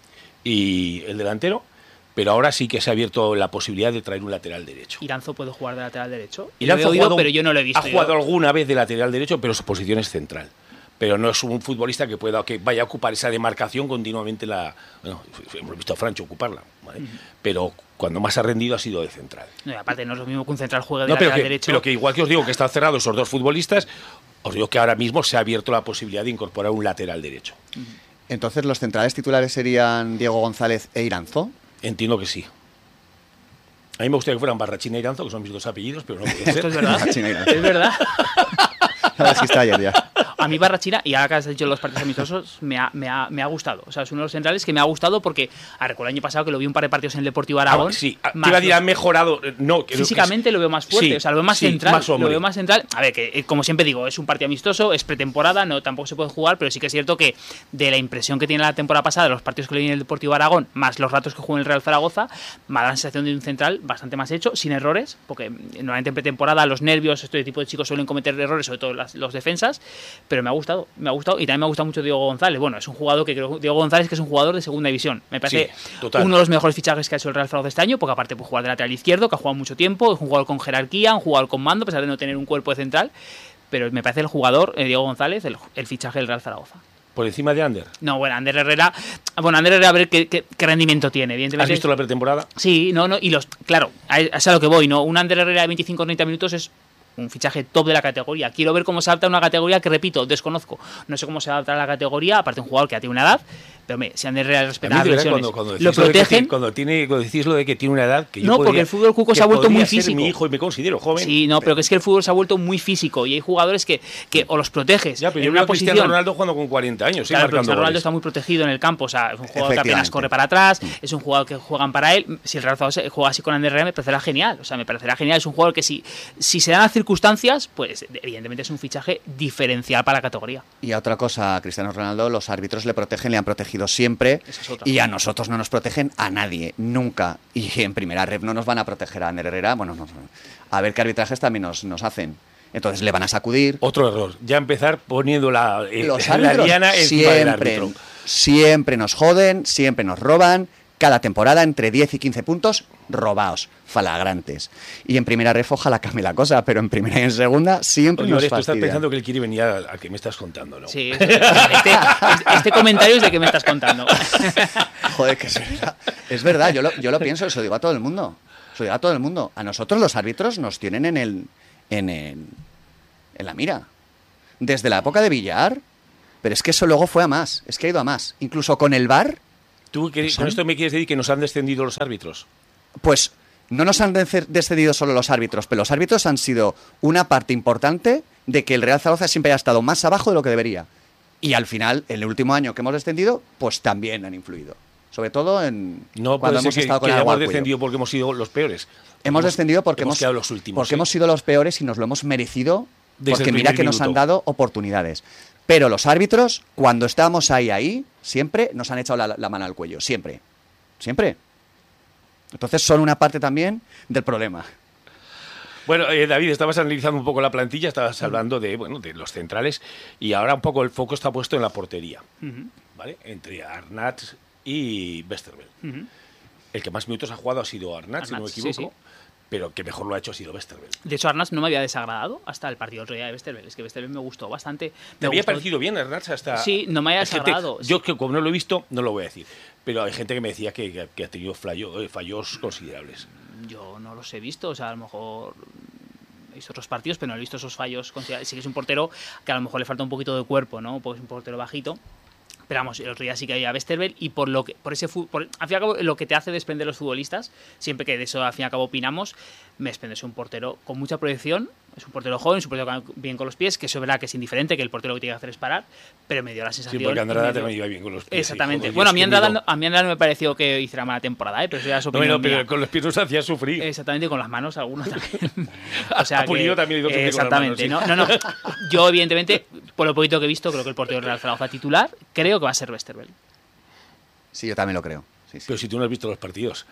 y el delantero, pero ahora sí que se ha abierto la posibilidad de traer un lateral derecho. Iranzo puede jugar de lateral derecho. Iranzo Lo he ha oído, jugado- pero yo no lo he visto. Ha jugado Yo- alguna vez de lateral derecho, pero su posición es central. Pero no es un futbolista que pueda que vaya a ocupar esa demarcación continuamente. La, bueno, hemos visto a Francho ocuparla, ¿vale? Pero cuando más ha rendido ha sido de central. No, y aparte, no es lo mismo que un central juegue de No, pero lateral que, derecho. pero que igual que os digo que están cerrados esos dos futbolistas, os digo que ahora mismo se ha abierto la posibilidad de incorporar un lateral derecho. Entonces, ¿los centrales titulares serían Diego González e Iranzo? Entiendo que sí. A mí me gustaría que fueran Barrachina y Iranzo, que son mis dos apellidos, pero no puede ser. Esto es verdad. Barrachina, Iranzo. Es verdad. Lo dijiste ayer ya. A mí Barrachina, y ahora que has dicho los partidos amistosos, me ha, me, ha, me ha gustado. O sea, es uno de los centrales que me ha gustado porque, a recuerdo el año pasado que lo vi un par de partidos en el Deportivo Aragón. Ah, sí, ah, te más iba a decir, los- ha mejorado. eh, No, creo que es- Físicamente lo veo más fuerte, Sí, o sea, lo veo más sí, central. más hombre. lo veo más central. A ver, que eh, como siempre digo, es un partido amistoso, es pretemporada, no tampoco se puede jugar, pero sí que es cierto que de la impresión que tiene la temporada pasada, de los partidos que le vi en el Deportivo Aragón, más los ratos que jugó en el Real Zaragoza, me da la sensación de un central bastante más hecho, sin errores, porque mm, normalmente en pretemporada los nervios, este tipo de chicos suelen cometer errores, sobre todo las- los defensas, pero me ha gustado, me ha gustado, y también me ha gustado mucho Diego González. Bueno, es un jugador que creo, Diego González que es un jugador de segunda división. Me parece Sí, total. uno de los mejores fichajes que ha hecho el Real Zaragoza este año, porque aparte puede jugar de lateral izquierdo, que ha jugado mucho tiempo, es un jugador con jerarquía, un jugador con mando, a pesar de no tener un cuerpo de central, pero me parece el jugador, eh, Diego González, el, el fichaje del Real Zaragoza. Por encima de Ander. No, bueno, Ander Herrera, bueno, Ander Herrera a ver qué, qué- qué rendimiento tiene, ¿Has evidentemente. visto la pretemporada? Sí, no, no, y los, claro, a- es a lo que voy, ¿no? Un Ander Herrera de veinticinco o treinta minutos es un fichaje top de la categoría. Quiero ver cómo se adapta a una categoría que, repito, desconozco. No sé cómo se adapta a la categoría, aparte un jugador que ya tiene una edad, pero hombre, si Ander Herrera A respeta mí, las de verdad, lesiones, cuando, cuando decís lo de que protegen. tiene- cuando, tiene, cuando decís lo de que tiene una edad que yo No, porque podría- el fútbol cuco se que ha vuelto muy podría ser físico. mi hijo y me considero joven. Sí, no, pero que es que el fútbol se ha vuelto muy físico y hay jugadores que, que o los proteges Ya, pero en yo una veo a Cristiano posición. Ronaldo jugando con cuarenta años, sí, Claro, pero marcando Cristiano Ronaldo goles. está muy protegido en el campo, o sea, es un jugador que apenas Efectivamente. corre para atrás, es un jugador que juegan para él. Si el Real Zaragoza juega así con Ander Herrera me parecerá genial, o sea, me parecerá genial, es un jugador que si, si se dan las circunstancias, pues evidentemente es un fichaje diferencial para la categoría. Y a otra cosa, a Cristiano Ronaldo, los árbitros le protegen, le han protegido siempre. Esa es otra. Y a nosotros no nos protegen a nadie, nunca. Y en primera rep no nos van a proteger a Ander Herrera. Bueno, no, no. A ver qué arbitrajes también nos, nos hacen. Entonces le van a sacudir. Otro error, ya empezar poniendo la, eh, Los la árbitros liana encima del siempre, árbitro. siempre nos joden, siempre nos roban. cada temporada entre diez y quince puntos robados, flagrantes. Y en primera ref ojalá cambie la cosa, pero en primera y en segunda siempre Oye, nos Ores, tú estás fastidia. pensando que él quiere venir a, a que me estás contando, ¿no? Sí, este, este comentario es de que me estás contando. Joder, que es verdad. Es verdad, yo lo, yo lo pienso, se lo digo a todo el mundo. Se lo digo a todo el mundo. A nosotros los árbitros nos tienen en el, en el, en la mira. Desde la época de Villar, pero es que eso luego fue a más, es que ha ido a más. Incluso con el V A R, ¿Tú qué- con esto me quieres decir que nos han descendido los árbitros? pues no nos han dece- descendido solo los árbitros, pero los árbitros han sido una parte importante de que el Real Zaragoza siempre haya estado más abajo de lo que debería. Y al final, en el último año que hemos descendido, pues también han influido. Sobre todo en No cuando puede ser hemos que, estado con que el agua hayamos al cuello. descendido porque hemos sido los peores. Hemos descendido porque hemos, quedado los últimos. porque ¿eh? hemos sido los peores y nos lo hemos merecido, Desde porque el mira primer que nos han minuto. dado oportunidades. Pero los árbitros, cuando estábamos ahí, ahí, siempre nos han echado la, la mano al cuello. Siempre. Siempre. Entonces son una parte también del problema. Bueno, eh, David, estabas analizando un poco la plantilla, estabas hablando de, bueno, de los centrales y ahora un poco el foco está puesto en la portería, Ujú, ¿vale? Entre Arnaz y Westerveld. ujú. El que más minutos ha jugado ha sido Arnaz, si no me Arnaz, sí, equivoco, sí. pero que mejor lo ha hecho ha sido Westerveld. De hecho, Arnaz no me había desagradado hasta el partido otro día de Westerveld. Es que Westerveld me gustó bastante. ¿Te Me había gustó- parecido bien Arnaz hasta...? Sí, no me había Hay gente- desagradado. Yo, que como no lo he visto, no lo voy a decir. Pero hay gente que me decía que, que- que ha tenido fallo- eh, fallos considerables. Yo no los he visto, o sea, a lo mejor he visto otros partidos, pero no he visto esos fallos considerables. Sí que es un portero que a lo mejor le falta un poquito de cuerpo, ¿no? Porque es un portero bajito. Pero vamos, el otro día sí que había Westerveld y por lo que, por ese fu- por, al fin y al cabo, lo que te hace desprender los futbolistas, siempre que de eso al fin y al cabo opinamos, me desprenderse un portero con mucha proyección, es un portero joven, es un portero que- bien con los pies, que eso es verdad que es indiferente, que el portero lo que tiene que hacer es parar, pero me dio la Sí, sensación. porque Andrada me dio- también iba bien con los pies. Exactamente. Joder, Bueno, a Dios, mí, qué Andrada, miedo. no- a mí Andrada no me pareció que hiciera mala temporada, ¿eh? Pero eso ya es No, opinión no, pero mía. con los pies nos hacía sufrir. Exactamente, con las manos algunos también. o sea A que, Pulido también le dio sufrir con las manos, exactamente. sí. No, no, no. Yo, evidentemente, por lo poquito que he visto, creo que el portero del Real Zaragoza titular, creo que va a ser Westerveld. Sí, yo también lo creo. Sí, sí. Pero si tú no has visto los partidos.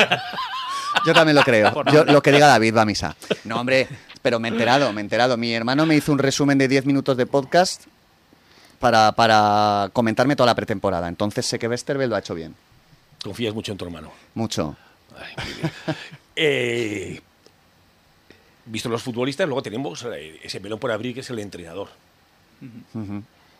Yo también lo creo. Por Yo, nombre. lo que diga David va a misa. No, hombre, pero me he enterado, me he enterado. Mi hermano me hizo un resumen de diez minutos de podcast para, para comentarme toda la pretemporada. Entonces sé que Westerveld lo ha hecho bien. Confías mucho en tu hermano. Mucho. Ay, muy bien. Eh, visto los futbolistas, luego tenemos eh, ese melón por abrir que es el entrenador. Ujú.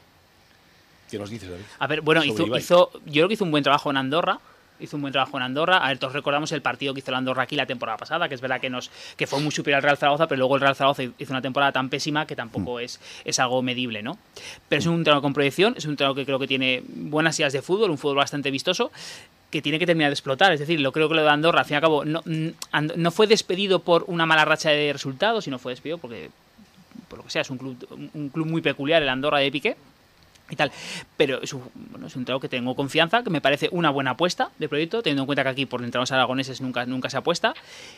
¿Qué nos dices, David? A ver, bueno, Sobre hizo, Ibai. hizo, yo creo que hizo un buen trabajo en Andorra. Hizo un buen trabajo en Andorra. A ver, todos recordamos el partido que hizo el Andorra aquí la temporada pasada, que es verdad que nos que fue muy superior al Real Zaragoza, pero luego el Real Zaragoza hizo una temporada tan pésima que tampoco es, es algo medible, ¿no? Pero es un entrenador con proyección, es un entrenador que creo que tiene buenas ideas de fútbol, un fútbol bastante vistoso, que tiene que terminar de explotar. Es decir, lo creo que lo de Andorra, al fin y al cabo, no, no fue despedido por una mala racha de resultados, sino fue despedido porque, por lo que sea, es un club, un club muy peculiar, el Andorra de Piqué. Y tal, pero es un, bueno, es un entrenador que tengo confianza, que me parece una buena apuesta de proyecto, teniendo en cuenta que aquí por entrenadores aragoneses nunca, nunca se apuesta.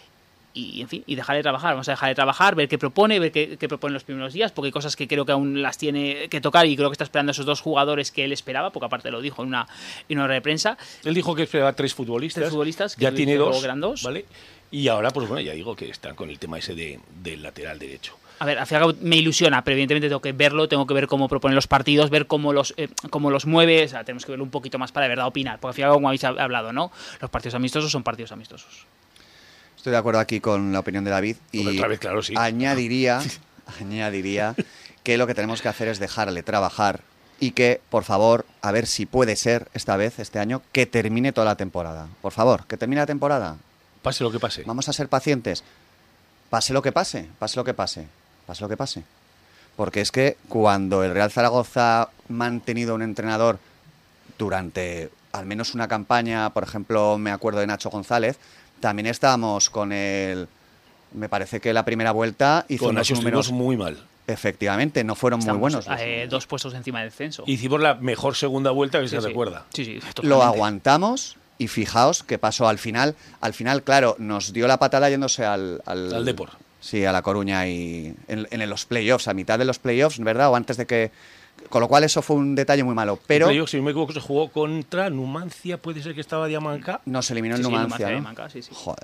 Y, en fin, y dejarle trabajar, vamos a dejarle trabajar, ver qué propone, ver qué, qué propone en los primeros días, porque hay cosas que creo que aún las tiene que tocar y creo que está esperando a esos dos jugadores que él esperaba, porque aparte lo dijo en una, en una rueda de prensa. Él dijo que esperaba tres futbolistas. Tres futbolistas, que ya luego tiene dos, eran dos. ¿vale? Y ahora, pues bueno, ya digo que están con el tema ese de, del lateral derecho. A ver, al fin y al cabo me ilusiona, pero evidentemente tengo que verlo, tengo que ver cómo propone los partidos, ver cómo los, eh, cómo los mueve, o sea, tenemos que verlo un poquito más para de verdad opinar, porque al fin y al cabo, como habéis hablado, ¿no? Los partidos amistosos son partidos amistosos. Estoy de acuerdo aquí con la opinión de David y Hombre, otra vez, claro, sí. añadiría, añadiría que lo que tenemos que hacer es dejarle trabajar y que, por favor, a ver si puede ser esta vez, este año, que termine toda la temporada. Por favor, que termine la temporada. Pase lo que pase. Vamos a ser pacientes. Pase lo que pase, pase lo que pase, pase lo que pase. Porque es que cuando el Real Zaragoza ha mantenido un entrenador durante al menos una campaña, por ejemplo, me acuerdo de Nacho González, también estábamos con el... Me parece que la primera vuelta hizo Con unos Nacho números... estuvimos muy mal. Efectivamente, no fueron muy Estamos, buenos. los eh, números. dos puestos encima del censo. Hicimos la mejor segunda vuelta que Sí, se sí. recuerda. Sí, sí, Lo totalmente. aguantamos y fijaos qué pasó al final. Al final, claro, nos dio la patada yéndose al... Al, Al Depor. Sí, a La Coruña y en, en los playoffs, a mitad de los playoffs, ¿verdad? O antes de que... Con lo cual eso fue un detalle muy malo. Pero Yo, si no me equivoco, se jugó contra Numancia, puede ser que estaba Diamanca. nos eliminó Sí, el sí, Numancia, Numancia ¿no? de Manca, sí, sí. Joder.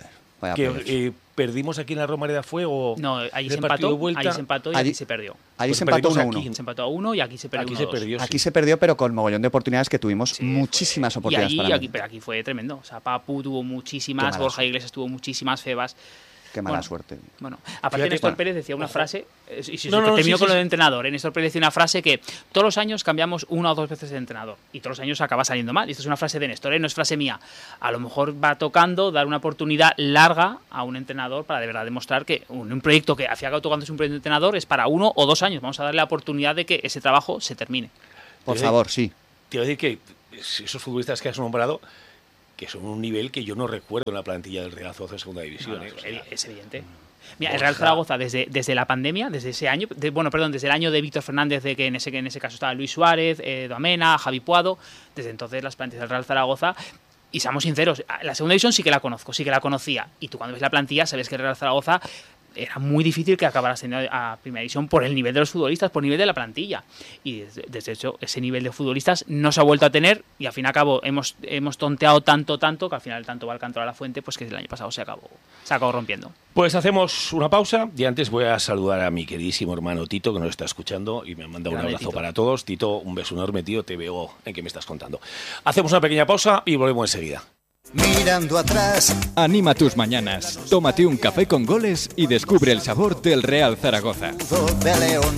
Vaya que playoffs. eh, perdimos aquí en la Romareda fue o No, ahí en se el partido empató, de vuelta. ahí se empató y Allí- aquí se perdió. Allí Pues se empató perdimos uno a uno. aquí. Se empató a uno y aquí se perdió Aquí uno se a dos. perdió. Aquí sí. se perdió, pero con mogollón de oportunidades que tuvimos Sí, muchísimas fue- oportunidades y para allí, aquí, meter. pero aquí fue tremendo. O sea, Papu tuvo Qué muchísimas, mala Borja suerte. Iglesias tuvo muchísimas, Febas. Qué mala Bueno, suerte. Bueno, aparte Fíjate, Néstor bueno, Pérez decía una ojo. frase, eh, y si No, no, no, termino sí, con sí, lo de sí. entrenador, ¿eh? Néstor Pérez decía una frase que todos los años cambiamos una o dos veces de entrenador y todos los años acaba saliendo mal. Y esto es una frase de Néstor, ¿eh? No es frase mía. A lo mejor va tocando dar una oportunidad larga a un entrenador para de verdad demostrar que un, un proyecto que al fin y al cabo tocando es un proyecto de entrenador es para uno o dos años. Vamos a darle la oportunidad de que ese trabajo se termine. Por Te- favor, sí. Te iba a decir que esos futbolistas que has nombrado, que son un nivel que yo no recuerdo en la plantilla del Real Zaragoza de segunda división. No, no, ¿eh? O sea, es evidente. Mira, el Borja. Real Zaragoza desde, desde la pandemia, desde ese año, de- bueno, perdón, desde el año de Víctor Fernández, de que en ese, que en ese caso estaba Luis Suárez, eh, Domena, Javi Puado, desde entonces las plantillas del Real Zaragoza, y seamos sinceros, la segunda división sí que la conozco, sí que la conocía, y tú cuando ves la plantilla sabes que el Real Zaragoza era muy difícil que acabara siendo a primera división por el nivel de los futbolistas, por el nivel de la plantilla. Y desde, desde hecho, ese nivel de futbolistas no se ha vuelto a tener y al fin y al cabo hemos, hemos tonteado tanto, tanto, que al final tanto va el canto a la fuente, pues que el año pasado se acabó, se acabó rompiendo. Pues hacemos una pausa y antes voy a saludar a mi queridísimo hermano Tito, que nos está escuchando y me ha mandado un Grande, abrazo Tito. para todos. Tito, un beso enorme, tío, te veo en que me estás contando. Hacemos una pequeña pausa y volvemos enseguida. Mirando atrás, Anima tus mañanas, tómate un café con goles y descubre el sabor del Real Zaragoza. de León.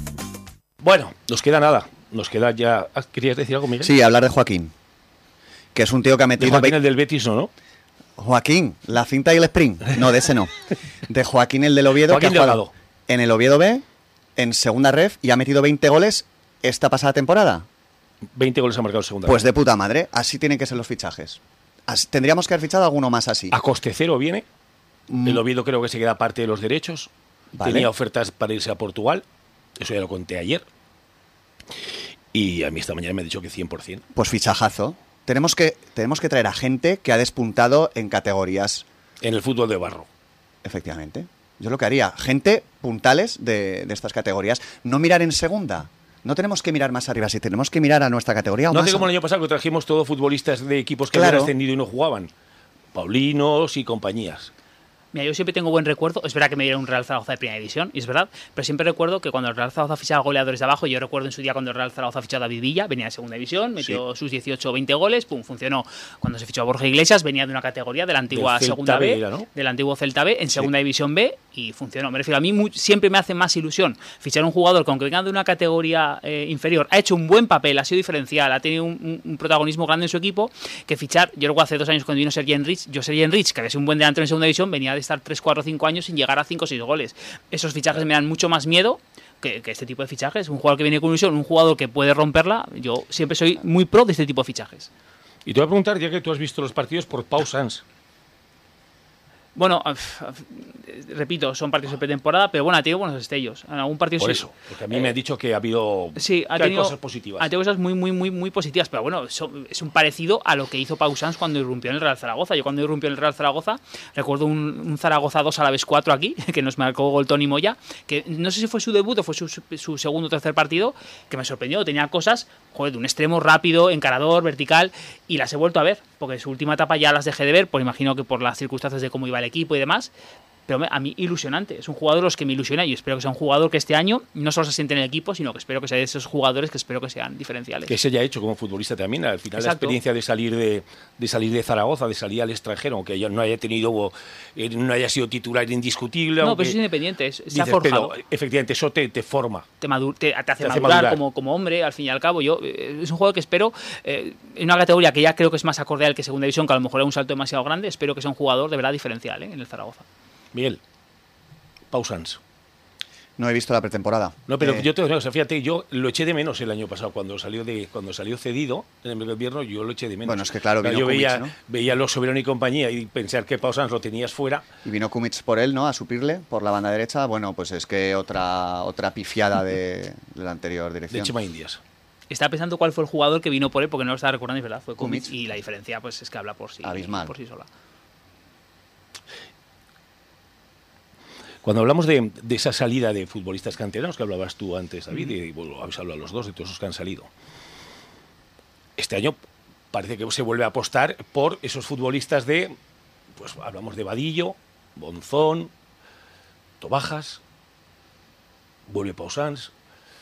Bueno, nos queda nada, nos queda ya... Ah, ¿querías decir algo, Miguel? Sí, hablar de Joaquín. Que es un tío que ha De metido... Joaquín, ve- el del Betis, ¿no? ¿no? Joaquín, la cinta y el sprint. No, de ese no. De Joaquín, el del Oviedo, Joaquín que ha jugado Delgado. en el Oviedo B, en segunda ref, y ha metido veinte goles esta pasada temporada. veinte goles ha marcado en segunda. Pues de puta madre, así tienen que ser los fichajes. Así- tendríamos que haber fichado alguno más así. A coste cero viene. Mm, El Oviedo creo que se queda parte de los derechos. Vale. Tenía ofertas para irse a Portugal. Eso ya lo conté ayer. Y a mí esta mañana me ha dicho que cien por ciento. Pues fichajazo. Tenemos que, tenemos que traer a gente que ha despuntado en categorías, En el fútbol de barro. efectivamente. Yo lo que haría, gente puntales de, de estas categorías. No mirar en segunda. No tenemos que mirar más arriba, si tenemos que mirar a nuestra categoría o No más sé como a- el año pasado que trajimos todos futbolistas de equipos que Claro. habían ascendido y no jugaban. Paulinos y compañías. Mira, yo siempre tengo buen recuerdo. Es verdad que me dieron un Real Zaragoza de primera división, y es verdad, pero siempre recuerdo que cuando el Real Zaragoza fichaba goleadores de abajo, yo recuerdo en su día cuando el Real Zaragoza fichó a David Villa, venía de segunda división, metió sus dieciocho o veinte goles, pum, funcionó. Cuando se fichó a Borja Iglesias, venía de una categoría de la antigua Del Celta segunda B B, era, ¿no? del antiguo Celta B, en segunda división B, y funcionó. Me refiero, a mí mu- siempre me hace más ilusión fichar a un jugador que aunque venga de una categoría eh, inferior, ha hecho un buen papel, ha sido diferencial, ha tenido un, un- un protagonismo grande en su equipo, que fichar, yo recuerdo hace dos años cuando vino Sergi Enrich, yo Sergi Enrich, que había sido un buen delantero en segunda división, venía de estar tres, cuatro, cinco años sin llegar a cinco o seis goles. Esos fichajes me dan mucho más miedo que, que este tipo de fichajes. Un jugador que viene con ilusión, un jugador que puede romperla, yo siempre soy muy pro de este tipo de fichajes. Y te voy a preguntar, ya que tú has visto los partidos, por Pau Sanz. Bueno, af- af- repito, son partidos de pretemporada, pero bueno, ha tenido buenos destellos. En algún partido Por sí- eso, porque a mí me han dicho que ha habido Sí, ha que hay tenido cosas positivas. Ha tenido cosas muy, muy, muy, muy positivas. Pero bueno, eso- es un parecido a lo que hizo Pau Sanz cuando irrumpió en el Real Zaragoza. Yo cuando irrumpió en el Real Zaragoza, recuerdo un, un Zaragoza dos a la vez cuatro aquí, que nos marcó gol Toni Moya, que no sé si fue su debut o fue su, su- su segundo o tercer partido, que me sorprendió. Tenía cosas, joder, de un extremo rápido, encarador, vertical, y las he vuelto a ver, porque su última etapa ya las dejé de ver, pues imagino que por las circunstancias de cómo iba el equipo y demás. Pero me- a mí ilusionante, es un jugador de los que me ilusiona y espero que sea un jugador que este año no solo se siente en el equipo, sino que espero que sea de esos jugadores que espero que sean diferenciales. Que se haya hecho como futbolista también. Al final la Exacto. experiencia de salir de, de salir de Zaragoza, de salir al extranjero, aunque ya no haya tenido, eh, no haya sido titular indiscutible. No, aunque pero eso es independiente, es- se ha dices, forjado. pero efectivamente eso te, te forma. Te, madu- te- te hace Te hace madurar, madurar. Como, como hombre, al fin y al cabo. Yo eh, es un jugador que espero, eh, en una categoría que ya creo que es más acorde al que segunda división, que a lo mejor es un salto demasiado grande, espero que sea un jugador de verdad diferencial eh, en el Zaragoza. Miguel, Pau Sanz. No he visto la pretemporada. No, pero Eh, yo te digo, o sea, fíjate, yo lo eché de menos el año pasado cuando salió de cuando salió cedido en el mercado de invierno, yo lo eché de menos. Bueno, es que claro, O sea, vino yo veía, Kumic, ¿no? veía los Soberano y compañía y pensar que Pau Sanz lo tenías fuera. Y vino Kumic por él, ¿no? A suplirle por la banda derecha. Bueno, pues es que otra otra pifiada de, de la anterior De dirección. Chema Indias. Estaba pensando cuál fue el jugador que vino por él, porque no lo estaba recordando, y es verdad, fue Kumic, Kumic. y la diferencia pues es que habla por sí, Abismal. por sí sola. Cuando hablamos de, de esa salida de futbolistas canteranos que hablabas tú antes, David, y bueno, habéis hablado los dos de todos esos que han salido. Este año parece que se vuelve a apostar por esos futbolistas de pues hablamos de Vadillo, Monzón, Tobajas, vuelve Pausans.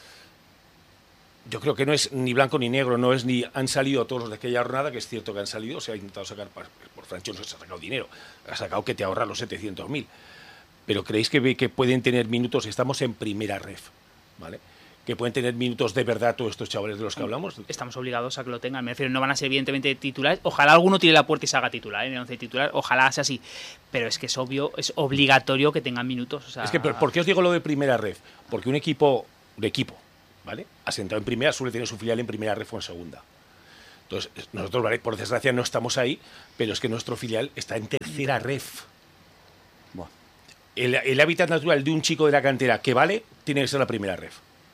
Yo creo que no es ni blanco ni negro, no es ni han salido todos los de aquella jornada, que es cierto que han salido, se ha intentado sacar, por Francho no se ha sacado dinero, ha sacado que te ahorra los setecientos mil. Pero creéis que, que pueden tener minutos, estamos en primera ref, ¿vale? Que pueden tener minutos de verdad todos estos chavales de los que hablamos. Estamos obligados a que lo tengan. Me refiero, no van a ser evidentemente titulares. Ojalá alguno tire la puerta y se haga titular, ¿eh? En el once titular. Ojalá sea así. Pero es que es obvio, es obligatorio que tengan minutos. O sea... Es que, ¿por qué os digo lo de primera ref? Porque un equipo de equipo, ¿vale? Asentado en primera suele tener su filial en primera ref o en segunda. Entonces, nosotros, ¿vale? Por desgracia, no estamos ahí, pero es que nuestro filial está en tercera ref. Buah. El, el hábitat natural de un chico de la cantera que vale tiene que ser la primera ref.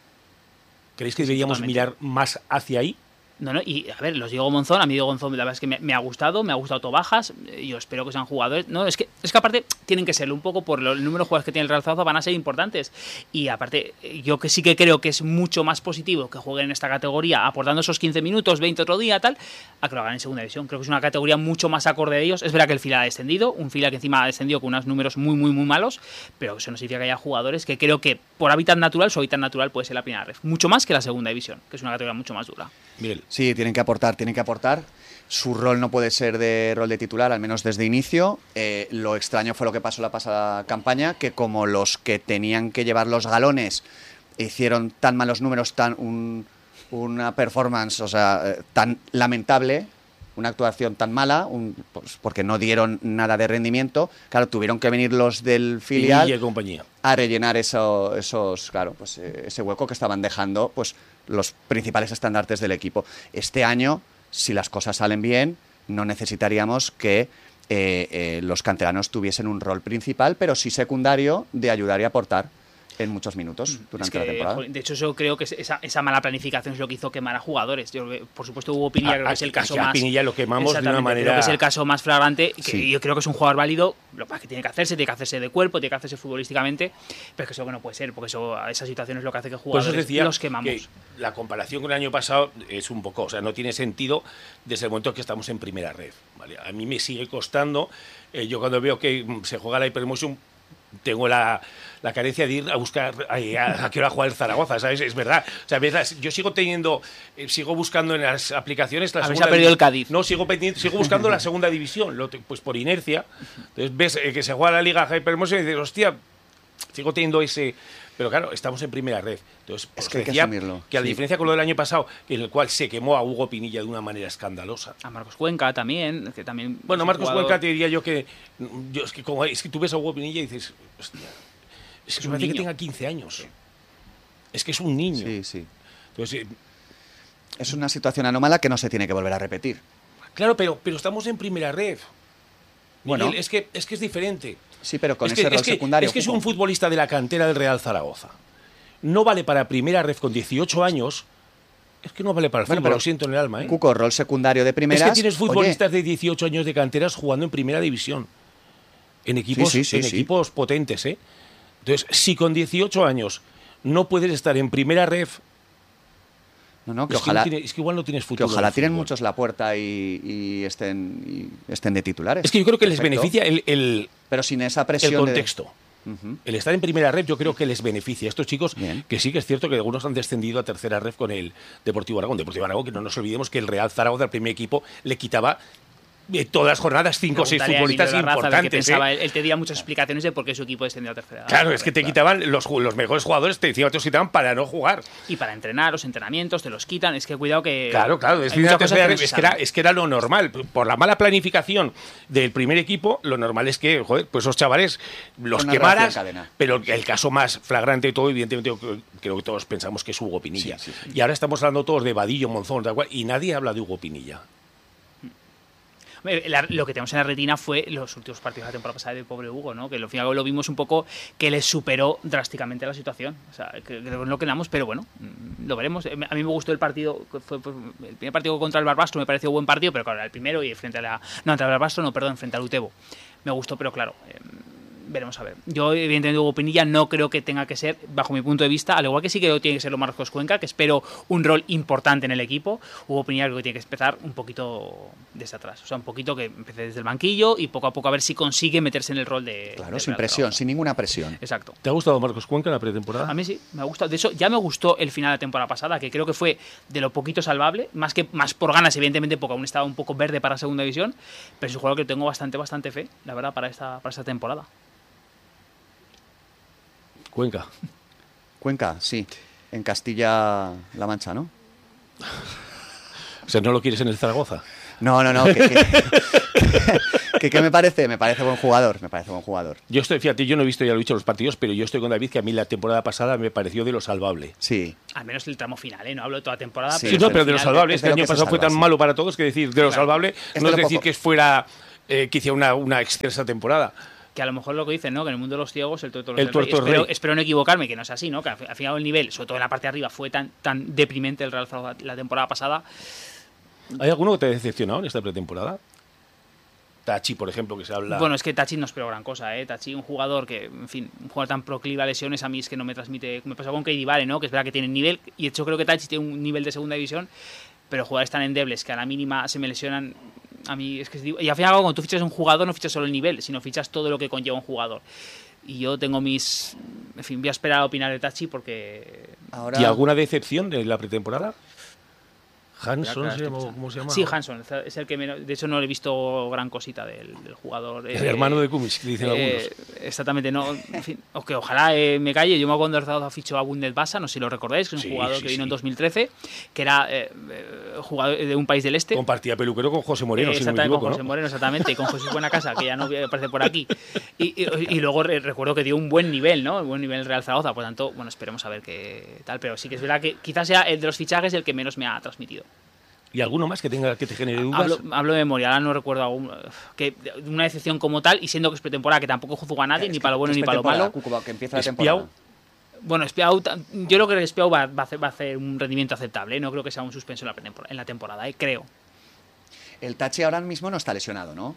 ¿Creéis que Sí, deberíamos totalmente. mirar más hacia ahí? No, no, y a ver, los Diego Monzón, a mí Diego Monzón la verdad es que me, me ha gustado, me ha gustado Tobajas, eh, yo espero que sean jugadores, no, es que es que aparte tienen que serlo un poco por lo- el número de jugadores que tiene el Real Zaragoza, van a ser importantes, y aparte eh, yo que sí que creo que es mucho más positivo que jueguen en esta categoría, aportando esos quince minutos, veinte otro día, tal, a que lo hagan en segunda división. Creo que es una categoría mucho más acorde a ellos. Es verdad que el filial ha descendido, un filial que encima ha descendido con unos números muy, muy, muy malos, pero eso no significa que haya jugadores que creo que por hábitat natural, su hábitat natural puede ser la primera ref, mucho más que la segunda división, que es una categoría mucho más dura. Miguel. Sí, tienen que aportar, tienen que aportar. Su rol no puede ser de rol de titular, al menos desde inicio. Eh, lo extraño fue lo que pasó la pasada campaña, que como los que tenían que llevar los galones hicieron tan malos números, tan un- una performance, o sea, eh, tan lamentable, una actuación tan mala, un- pues porque no dieron nada de rendimiento, claro, tuvieron que venir los del filial Y compañía. a rellenar eso, esos, claro, pues eh, ese hueco que estaban dejando, pues los principales estandartes del equipo. Este año, si las cosas salen bien, no necesitaríamos que eh, eh, los canteranos tuviesen un rol principal, pero sí secundario de ayudar y aportar en muchos minutos durante Es que, la temporada. joder, de hecho, yo creo que esa, esa mala planificación es lo que hizo quemar a jugadores. Yo, creo que, por supuesto, Hugo Pinilla A- creo que es el a- caso a más. Pinilla lo quemamos de una Exactamente, manera- creo que es el caso más flagrante. Que Sí. Yo creo que es un jugador válido. Lo que pasa es que tiene que hacerse, tiene que hacerse de cuerpo, tiene que hacerse futbolísticamente. Pero es que eso que no puede ser, porque eso, esa situación es lo que hace que Por eso jugadores os decía los quemamos. que la comparación con el año pasado es un poco, o sea, no tiene sentido desde el momento que estamos en primera red. ¿Vale? A mí me sigue costando, eh, yo cuando veo que mm, se juega la Hypermotion, tengo la, la carencia de ir a buscar a, a, a qué hora juega el Zaragoza, ¿sabes? Es verdad. O sea, ves, yo sigo teniendo, eh, sigo buscando en las aplicaciones la A ver si segunda ha perdido divi- el Cádiz. No, sigo, pendiente- sigo buscando la segunda división, lo te- pues por inercia. Entonces ves eh, que se juega la Liga Hypermotion y dices, hostia, sigo teniendo ese... Pero claro, estamos en primera red. Entonces, Es os que hay que decía asumirlo, que a la sí. diferencia con lo del año pasado, en el cual se quemó a Hugo Pinilla de una manera escandalosa. A Marcos Cuenca también, que también. Bueno, es un Marcos jugador- Cuenca te diría yo que... Yo, es, que como, es que tú ves a Hugo Pinilla y dices, hostia, es que Es un parece que niño. tenga quince años. Es que es un niño. Sí, sí. Entonces, eh, Es una situación anómala que no se tiene que volver a repetir. claro, pero, pero estamos en primera red. Bueno. Miguel, es que, es que es diferente. Sí, pero con es ese que, rol es que, secundario. Es que es Cuco. un futbolista de la cantera del Real Zaragoza. No vale para primera red con dieciocho años. Es que no vale para el Bueno, fútbol, pero lo siento en el alma. ¿eh? Cuco, rol secundario de primeras. Es que tienes oye, futbolistas de dieciocho años de canteras jugando en primera división. En equipos, Sí, sí, sí, en sí. equipos potentes, ¿eh? Entonces, si con dieciocho años no puedes estar en primera ref, no, no, que es, ojalá, que no tiene- es que igual no tienes que futuro. ojalá en el tiren fútbol. muchos la puerta y, y estén, y estén de titulares. Es que yo creo que les Perfecto. beneficia el, el, Pero sin esa el presión. de- contexto. Ujú. El estar en primera ref yo creo que les beneficia a estos chicos, Bien. que sí que es cierto que algunos han descendido a tercera ref con el Deportivo Aragón. Deportivo Aragón, que no nos olvidemos que el Real Zaragoza, el primer equipo, le quitaba eh, todas las jornadas cinco o seis Preguntaré a futbolistas Emilio Larraza, a ver qué importantes. pensaba. ¿eh? Él, él te diría muchas explicaciones de por qué su equipo descendió a tercera. Claro, es que te quitaban los, ju- los mejores jugadores, te decían, te los quitaban para no jugar. Y para entrenar, los entrenamientos te los quitan. Es que cuidado que. Claro, claro, hay es, muchas que, cosas que no se es, que era, saben. es que era lo normal. Por la mala planificación del primer equipo, lo normal es que, joder, pues esos chavales los Una quemaras. reacción cadena. Pero el caso más flagrante de todo, evidentemente, yo creo, creo que todos pensamos que es Hugo Pinilla. Sí, sí, sí. Y ahora estamos hablando todos de Vadillo, Monzón, tal cual, y nadie habla de Hugo Pinilla. Eh, la- lo que tenemos en la retina fue los últimos partidos de la temporada pasada del pobre Hugo, ¿no? Que al final lo vimos un poco que les superó drásticamente la situación. O sea, que, que no quedamos, pero bueno, mm, lo veremos. Eh, A mí me gustó el partido, que fue pues, el primer partido contra el Barbastro, me pareció buen partido, pero claro, era el primero y frente a la. No, contra el Barbastro, no, perdón, frente al Utebo. Me gustó, pero claro. eh, Veremos a ver. Yo, evidentemente, Hugo Pinilla no creo que tenga que ser, bajo mi punto de vista, al igual que sí que tiene que ser lo Marcos Cuenca, que espero un rol importante en el equipo, Hugo Pinilla creo que tiene que empezar un poquito desde atrás. O sea, un poquito que empiece desde el banquillo y poco a poco a ver si consigue meterse en el rol de... Claro, de sin Real presión, Zaragoza. sin ninguna presión. Exacto. ¿Te ha gustado Marcos Cuenca en la pretemporada? A mí sí, me ha gustado. De hecho, ya me gustó el final de la temporada pasada, que creo que fue de lo poquito salvable, más que más por ganas, evidentemente, porque aún estaba un poco verde para segunda división, pero es un jugador que tengo bastante, bastante fe, la verdad, para esta, para esta temporada. Cuenca. Cuenca, sí. En Castilla-La Mancha, ¿no? O sea, ¿no lo quieres en el Zaragoza? No, no, no. Que, que, que, que me parece, me parece buen jugador, me parece buen jugador. Yo estoy, fíjate, yo no he visto, ya lo he dicho, los partidos, pero yo estoy con David, que a mí la temporada pasada me pareció de lo salvable. Sí. Al menos el tramo final, ¿eh? No hablo de toda temporada. Sí, Sí, pero no, el pero de lo final- salvable. es Este de lo año que se pasado fue salva, tan sí. malo para todos que decir de lo Claro. salvable Es no de es lo decir poco. que fuera eh, que hiciera una, una extensa temporada. Que a lo mejor lo que dicen, ¿no? Que en el mundo de los ciegos el tuerto, El tuerto es espero, rey. espero no equivocarme, que no es así, ¿no? Que al, al final el nivel, sobre todo en la parte de arriba, fue tan, tan deprimente el Real Zaragoza la temporada pasada. ¿Hay alguno que te ha decepcionado en esta pretemporada? Tachi, por ejemplo, que se habla... Bueno, es que Tachi no espero gran cosa, ¿eh? Tachi, un jugador que, en fin, un jugador tan proclive a lesiones, a mí es que no me transmite... Me pasa con Keidi Vale, ¿no? Que es verdad que tiene nivel, y de hecho creo que Tachi tiene un nivel de segunda división, pero jugadores tan endebles que a la mínima se me lesionan... A mí es que... Y al final, cuando tú fichas un jugador, no fichas solo el nivel, sino fichas todo lo que conlleva un jugador. Y yo tengo mis... En fin, voy a esperar a opinar de Tachi porque... Ahora, ¿Y alguna decepción de la pretemporada? Hanson, Claro, ¿se estoy llama? pensando. ¿Cómo se llama? Sí, Hanson, es el que menos... De hecho, no le he visto gran cosita del, del jugador. El eh, hermano de Kumis, que dicen Eh, algunos. exactamente, no. En fin, o que ojalá eh, me calle. Yo me acuerdo cuando Zaragoza fichó a Bundes Basa, no sé si lo recordáis, que es un Sí, jugador sí, que vino sí. en dos mil trece, que era eh, eh, jugador de un país del este. Compartía peluquero con José Moreno, Eh, si no me exactamente, equivoco, con ¿no? José Moreno, exactamente, y con José Buenacasa, que ya no aparece por aquí. Y, y, y luego re- recuerdo que dio un buen nivel, ¿no? Un buen nivel el Real Zaragoza, por tanto, bueno, esperemos a ver qué tal. Pero sí que es verdad que quizás sea el de los fichajes el que menos me ha transmitido. ¿Y alguno más que tenga que te genere dudas? Hablo, hablo de memoria, ahora no recuerdo algún, que una decepción como tal, y siendo que es pretemporada, que tampoco juzgo a nadie, es ni que- para lo bueno que ni es para lo pretemporada, malo. Cuco, que empieza la Espiau. temporada. Bueno, Espiau, ta- yo creo que Espiau va, va, a hacer, va a hacer un rendimiento aceptable, ¿eh? No creo que sea un suspenso en la, pretemporada- en la temporada, ¿eh? Creo. El Tachi ahora mismo no está lesionado, ¿no?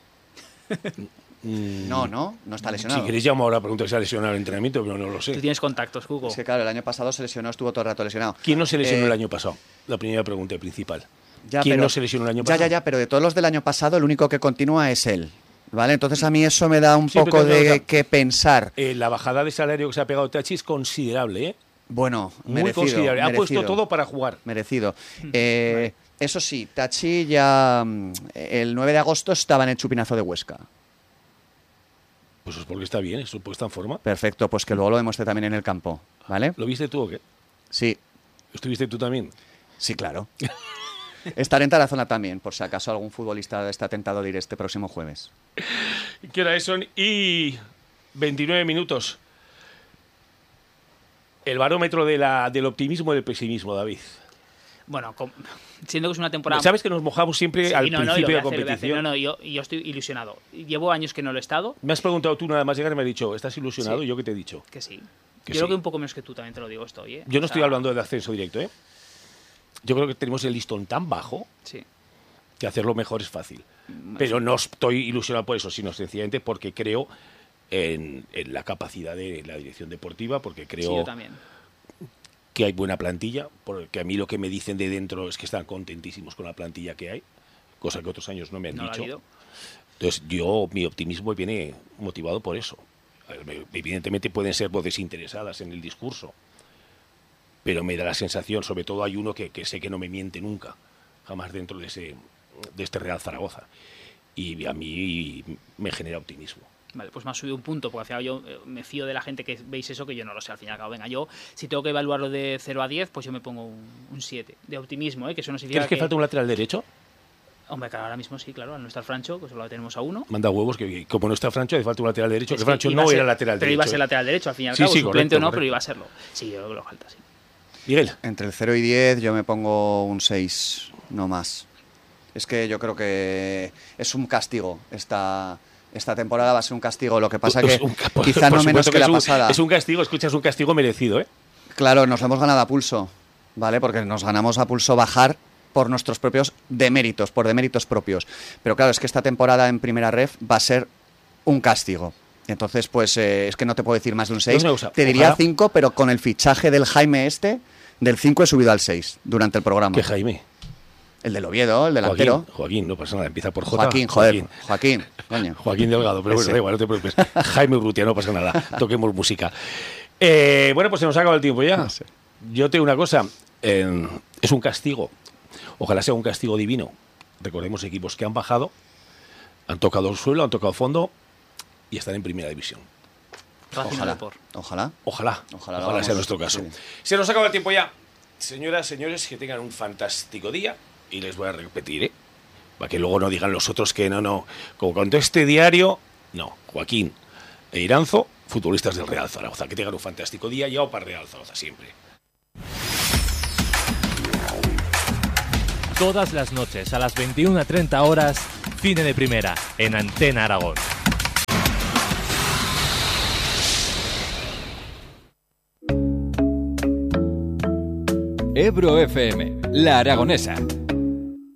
Mm, No, no, no está lesionado. Si queréis llamo ahora a preguntar si ha lesionado el entrenamiento, pero no lo Tú sé. tienes contactos, Cuco. Es que claro, el año pasado se lesionó, estuvo todo el rato lesionado. ¿Quién no se lesionó Eh, el año pasado? La primera pregunta principal. Ya, ¿Quién pero- no se lesionó el año Ya, pasado? ya, ya, pero de todos los del año pasado, el único que continúa es él. ¿Vale? Entonces a mí eso me da un Sí, pero poco te- te- de te- que pensar. Eh, la bajada de salario que se ha pegado Tachi es considerable, ¿eh? Bueno, Muy merecido, considerable. Ha merecido, puesto todo para jugar. Merecido. Eh, Eso sí, Tachi ya mm, el nueve de agosto estaba en el chupinazo de Huesca. Pues es porque está bien, es porque está en forma. Perfecto, pues que luego lo demuestre también en el campo. ¿Vale? ¿Lo viste tú o qué? Sí, ¿Estuviste tú también? sí, claro. Estaré en Tarazona también, por si acaso algún futbolista está tentado de ir este próximo jueves. ¿Qué hora es? Son y veintinueve minutos. El barómetro de la, del optimismo y del pesimismo, David. Bueno, com- siendo que es una temporada... Sabes que nos mojamos siempre Sí, al no, no, y lo principio voy de a la hacer, lo voy a hacer. competición. No, no, yo, yo estoy ilusionado. Llevo años que no lo he estado, Me has preguntado tú nada más llegar y me has dicho, ¿estás ilusionado? Sí. ¿Y yo qué te he dicho? que sí. Que yo creo sí. que un poco menos que tú también te lo digo estoy, ¿eh? Yo no O estoy sea, hablando de ascenso directo, ¿eh? Yo creo que tenemos el listón tan bajo Sí. que hacerlo mejor es fácil. Pero no estoy ilusionado por eso, sino sencillamente porque creo en, en la capacidad de la dirección deportiva, porque Sí, creo yo también. que hay buena plantilla, porque a mí lo que me dicen de dentro es que están contentísimos con la plantilla que hay, cosa que otros años no me han No lo ha dicho. habido. Entonces yo, mi optimismo viene motivado por eso. A ver, me- Evidentemente pueden ser voces interesadas en el discurso, pero me da la sensación, sobre todo hay uno que, que sé que no me miente nunca, jamás dentro de, ese, de este Real Zaragoza, y a mí me genera optimismo. Vale, pues me ha subido un punto, porque al final yo eh, me fío de la gente que veis eso, que yo no lo sé, al fin y al cabo. Venga, yo, si tengo que evaluarlo de cero a diez, pues yo me pongo un, un siete, de optimismo, ¿eh? Que eso no significa ¿Crees que, falta un lateral derecho? Hombre, claro, ahora mismo sí, claro, al no estar Francho, pues solo tenemos a uno. Manda huevos, que como no está Francho, hace falta un lateral derecho, Es que que Francho iba a no ser- era lateral Pero derecho. iba a ser ¿eh? lateral derecho, al fin y al Sí, cabo, sí, suplente correcto, o no, correcto. pero iba a serlo. Sí, yo creo que lo falta, sí. Miguel, Entre el cero y diez yo me pongo un seis, no más. Es que yo creo que es un castigo. Esta, esta temporada va a ser un castigo. Lo que pasa que es un ca- por- quizá por no menos supuesto que es la un- pasada. Es un castigo, escuchas, un castigo merecido, ¿eh? Claro, nos lo hemos ganado a pulso, ¿vale? Porque nos ganamos a pulso bajar por nuestros propios deméritos, por deméritos propios. Pero claro, es que esta temporada en Primera Ref va a ser un castigo. Entonces, pues eh, es que no te puedo decir más de un seis. No me gusta. Te diría Ojalá. cinco, pero con el fichaje del Jaime este, del cinco he subido al seis durante el programa. ¿Qué Jaime? El del Oviedo, el delantero. Joaquín, Joaquín, no pasa nada, empieza por J. Joaquín, joder. Joaquín, coño. Joaquín Delgado, pero bueno, Ese. da igual, no te preocupes. Jaime Urrutia, no pasa nada, toquemos música. Eh, bueno, pues se nos ha acabado el tiempo ya. Sí. Yo te digo una cosa, eh, es un castigo, ojalá sea un castigo divino. Recordemos equipos que han bajado, han tocado el suelo, han tocado fondo y están en primera división. Racing Ojalá, Depor. ojalá. Ojalá, Ojalá ojalá, lo hagamos. sea nuestro caso. Sí. Se nos acaba el tiempo ya. Señoras, señores, que tengan un fantástico día y les voy a repetir, ¿eh? Para que luego no digan los otros que no, no. Como contó este diario, no. Joaquín e Iranzo, futbolistas del Real Zaragoza. Que tengan un fantástico día y para Real Zaragoza siempre. Todas las noches a las veintiuna treinta horas, Cine de Primera, en Antena Aragón. Ebro F M, La Aragonesa.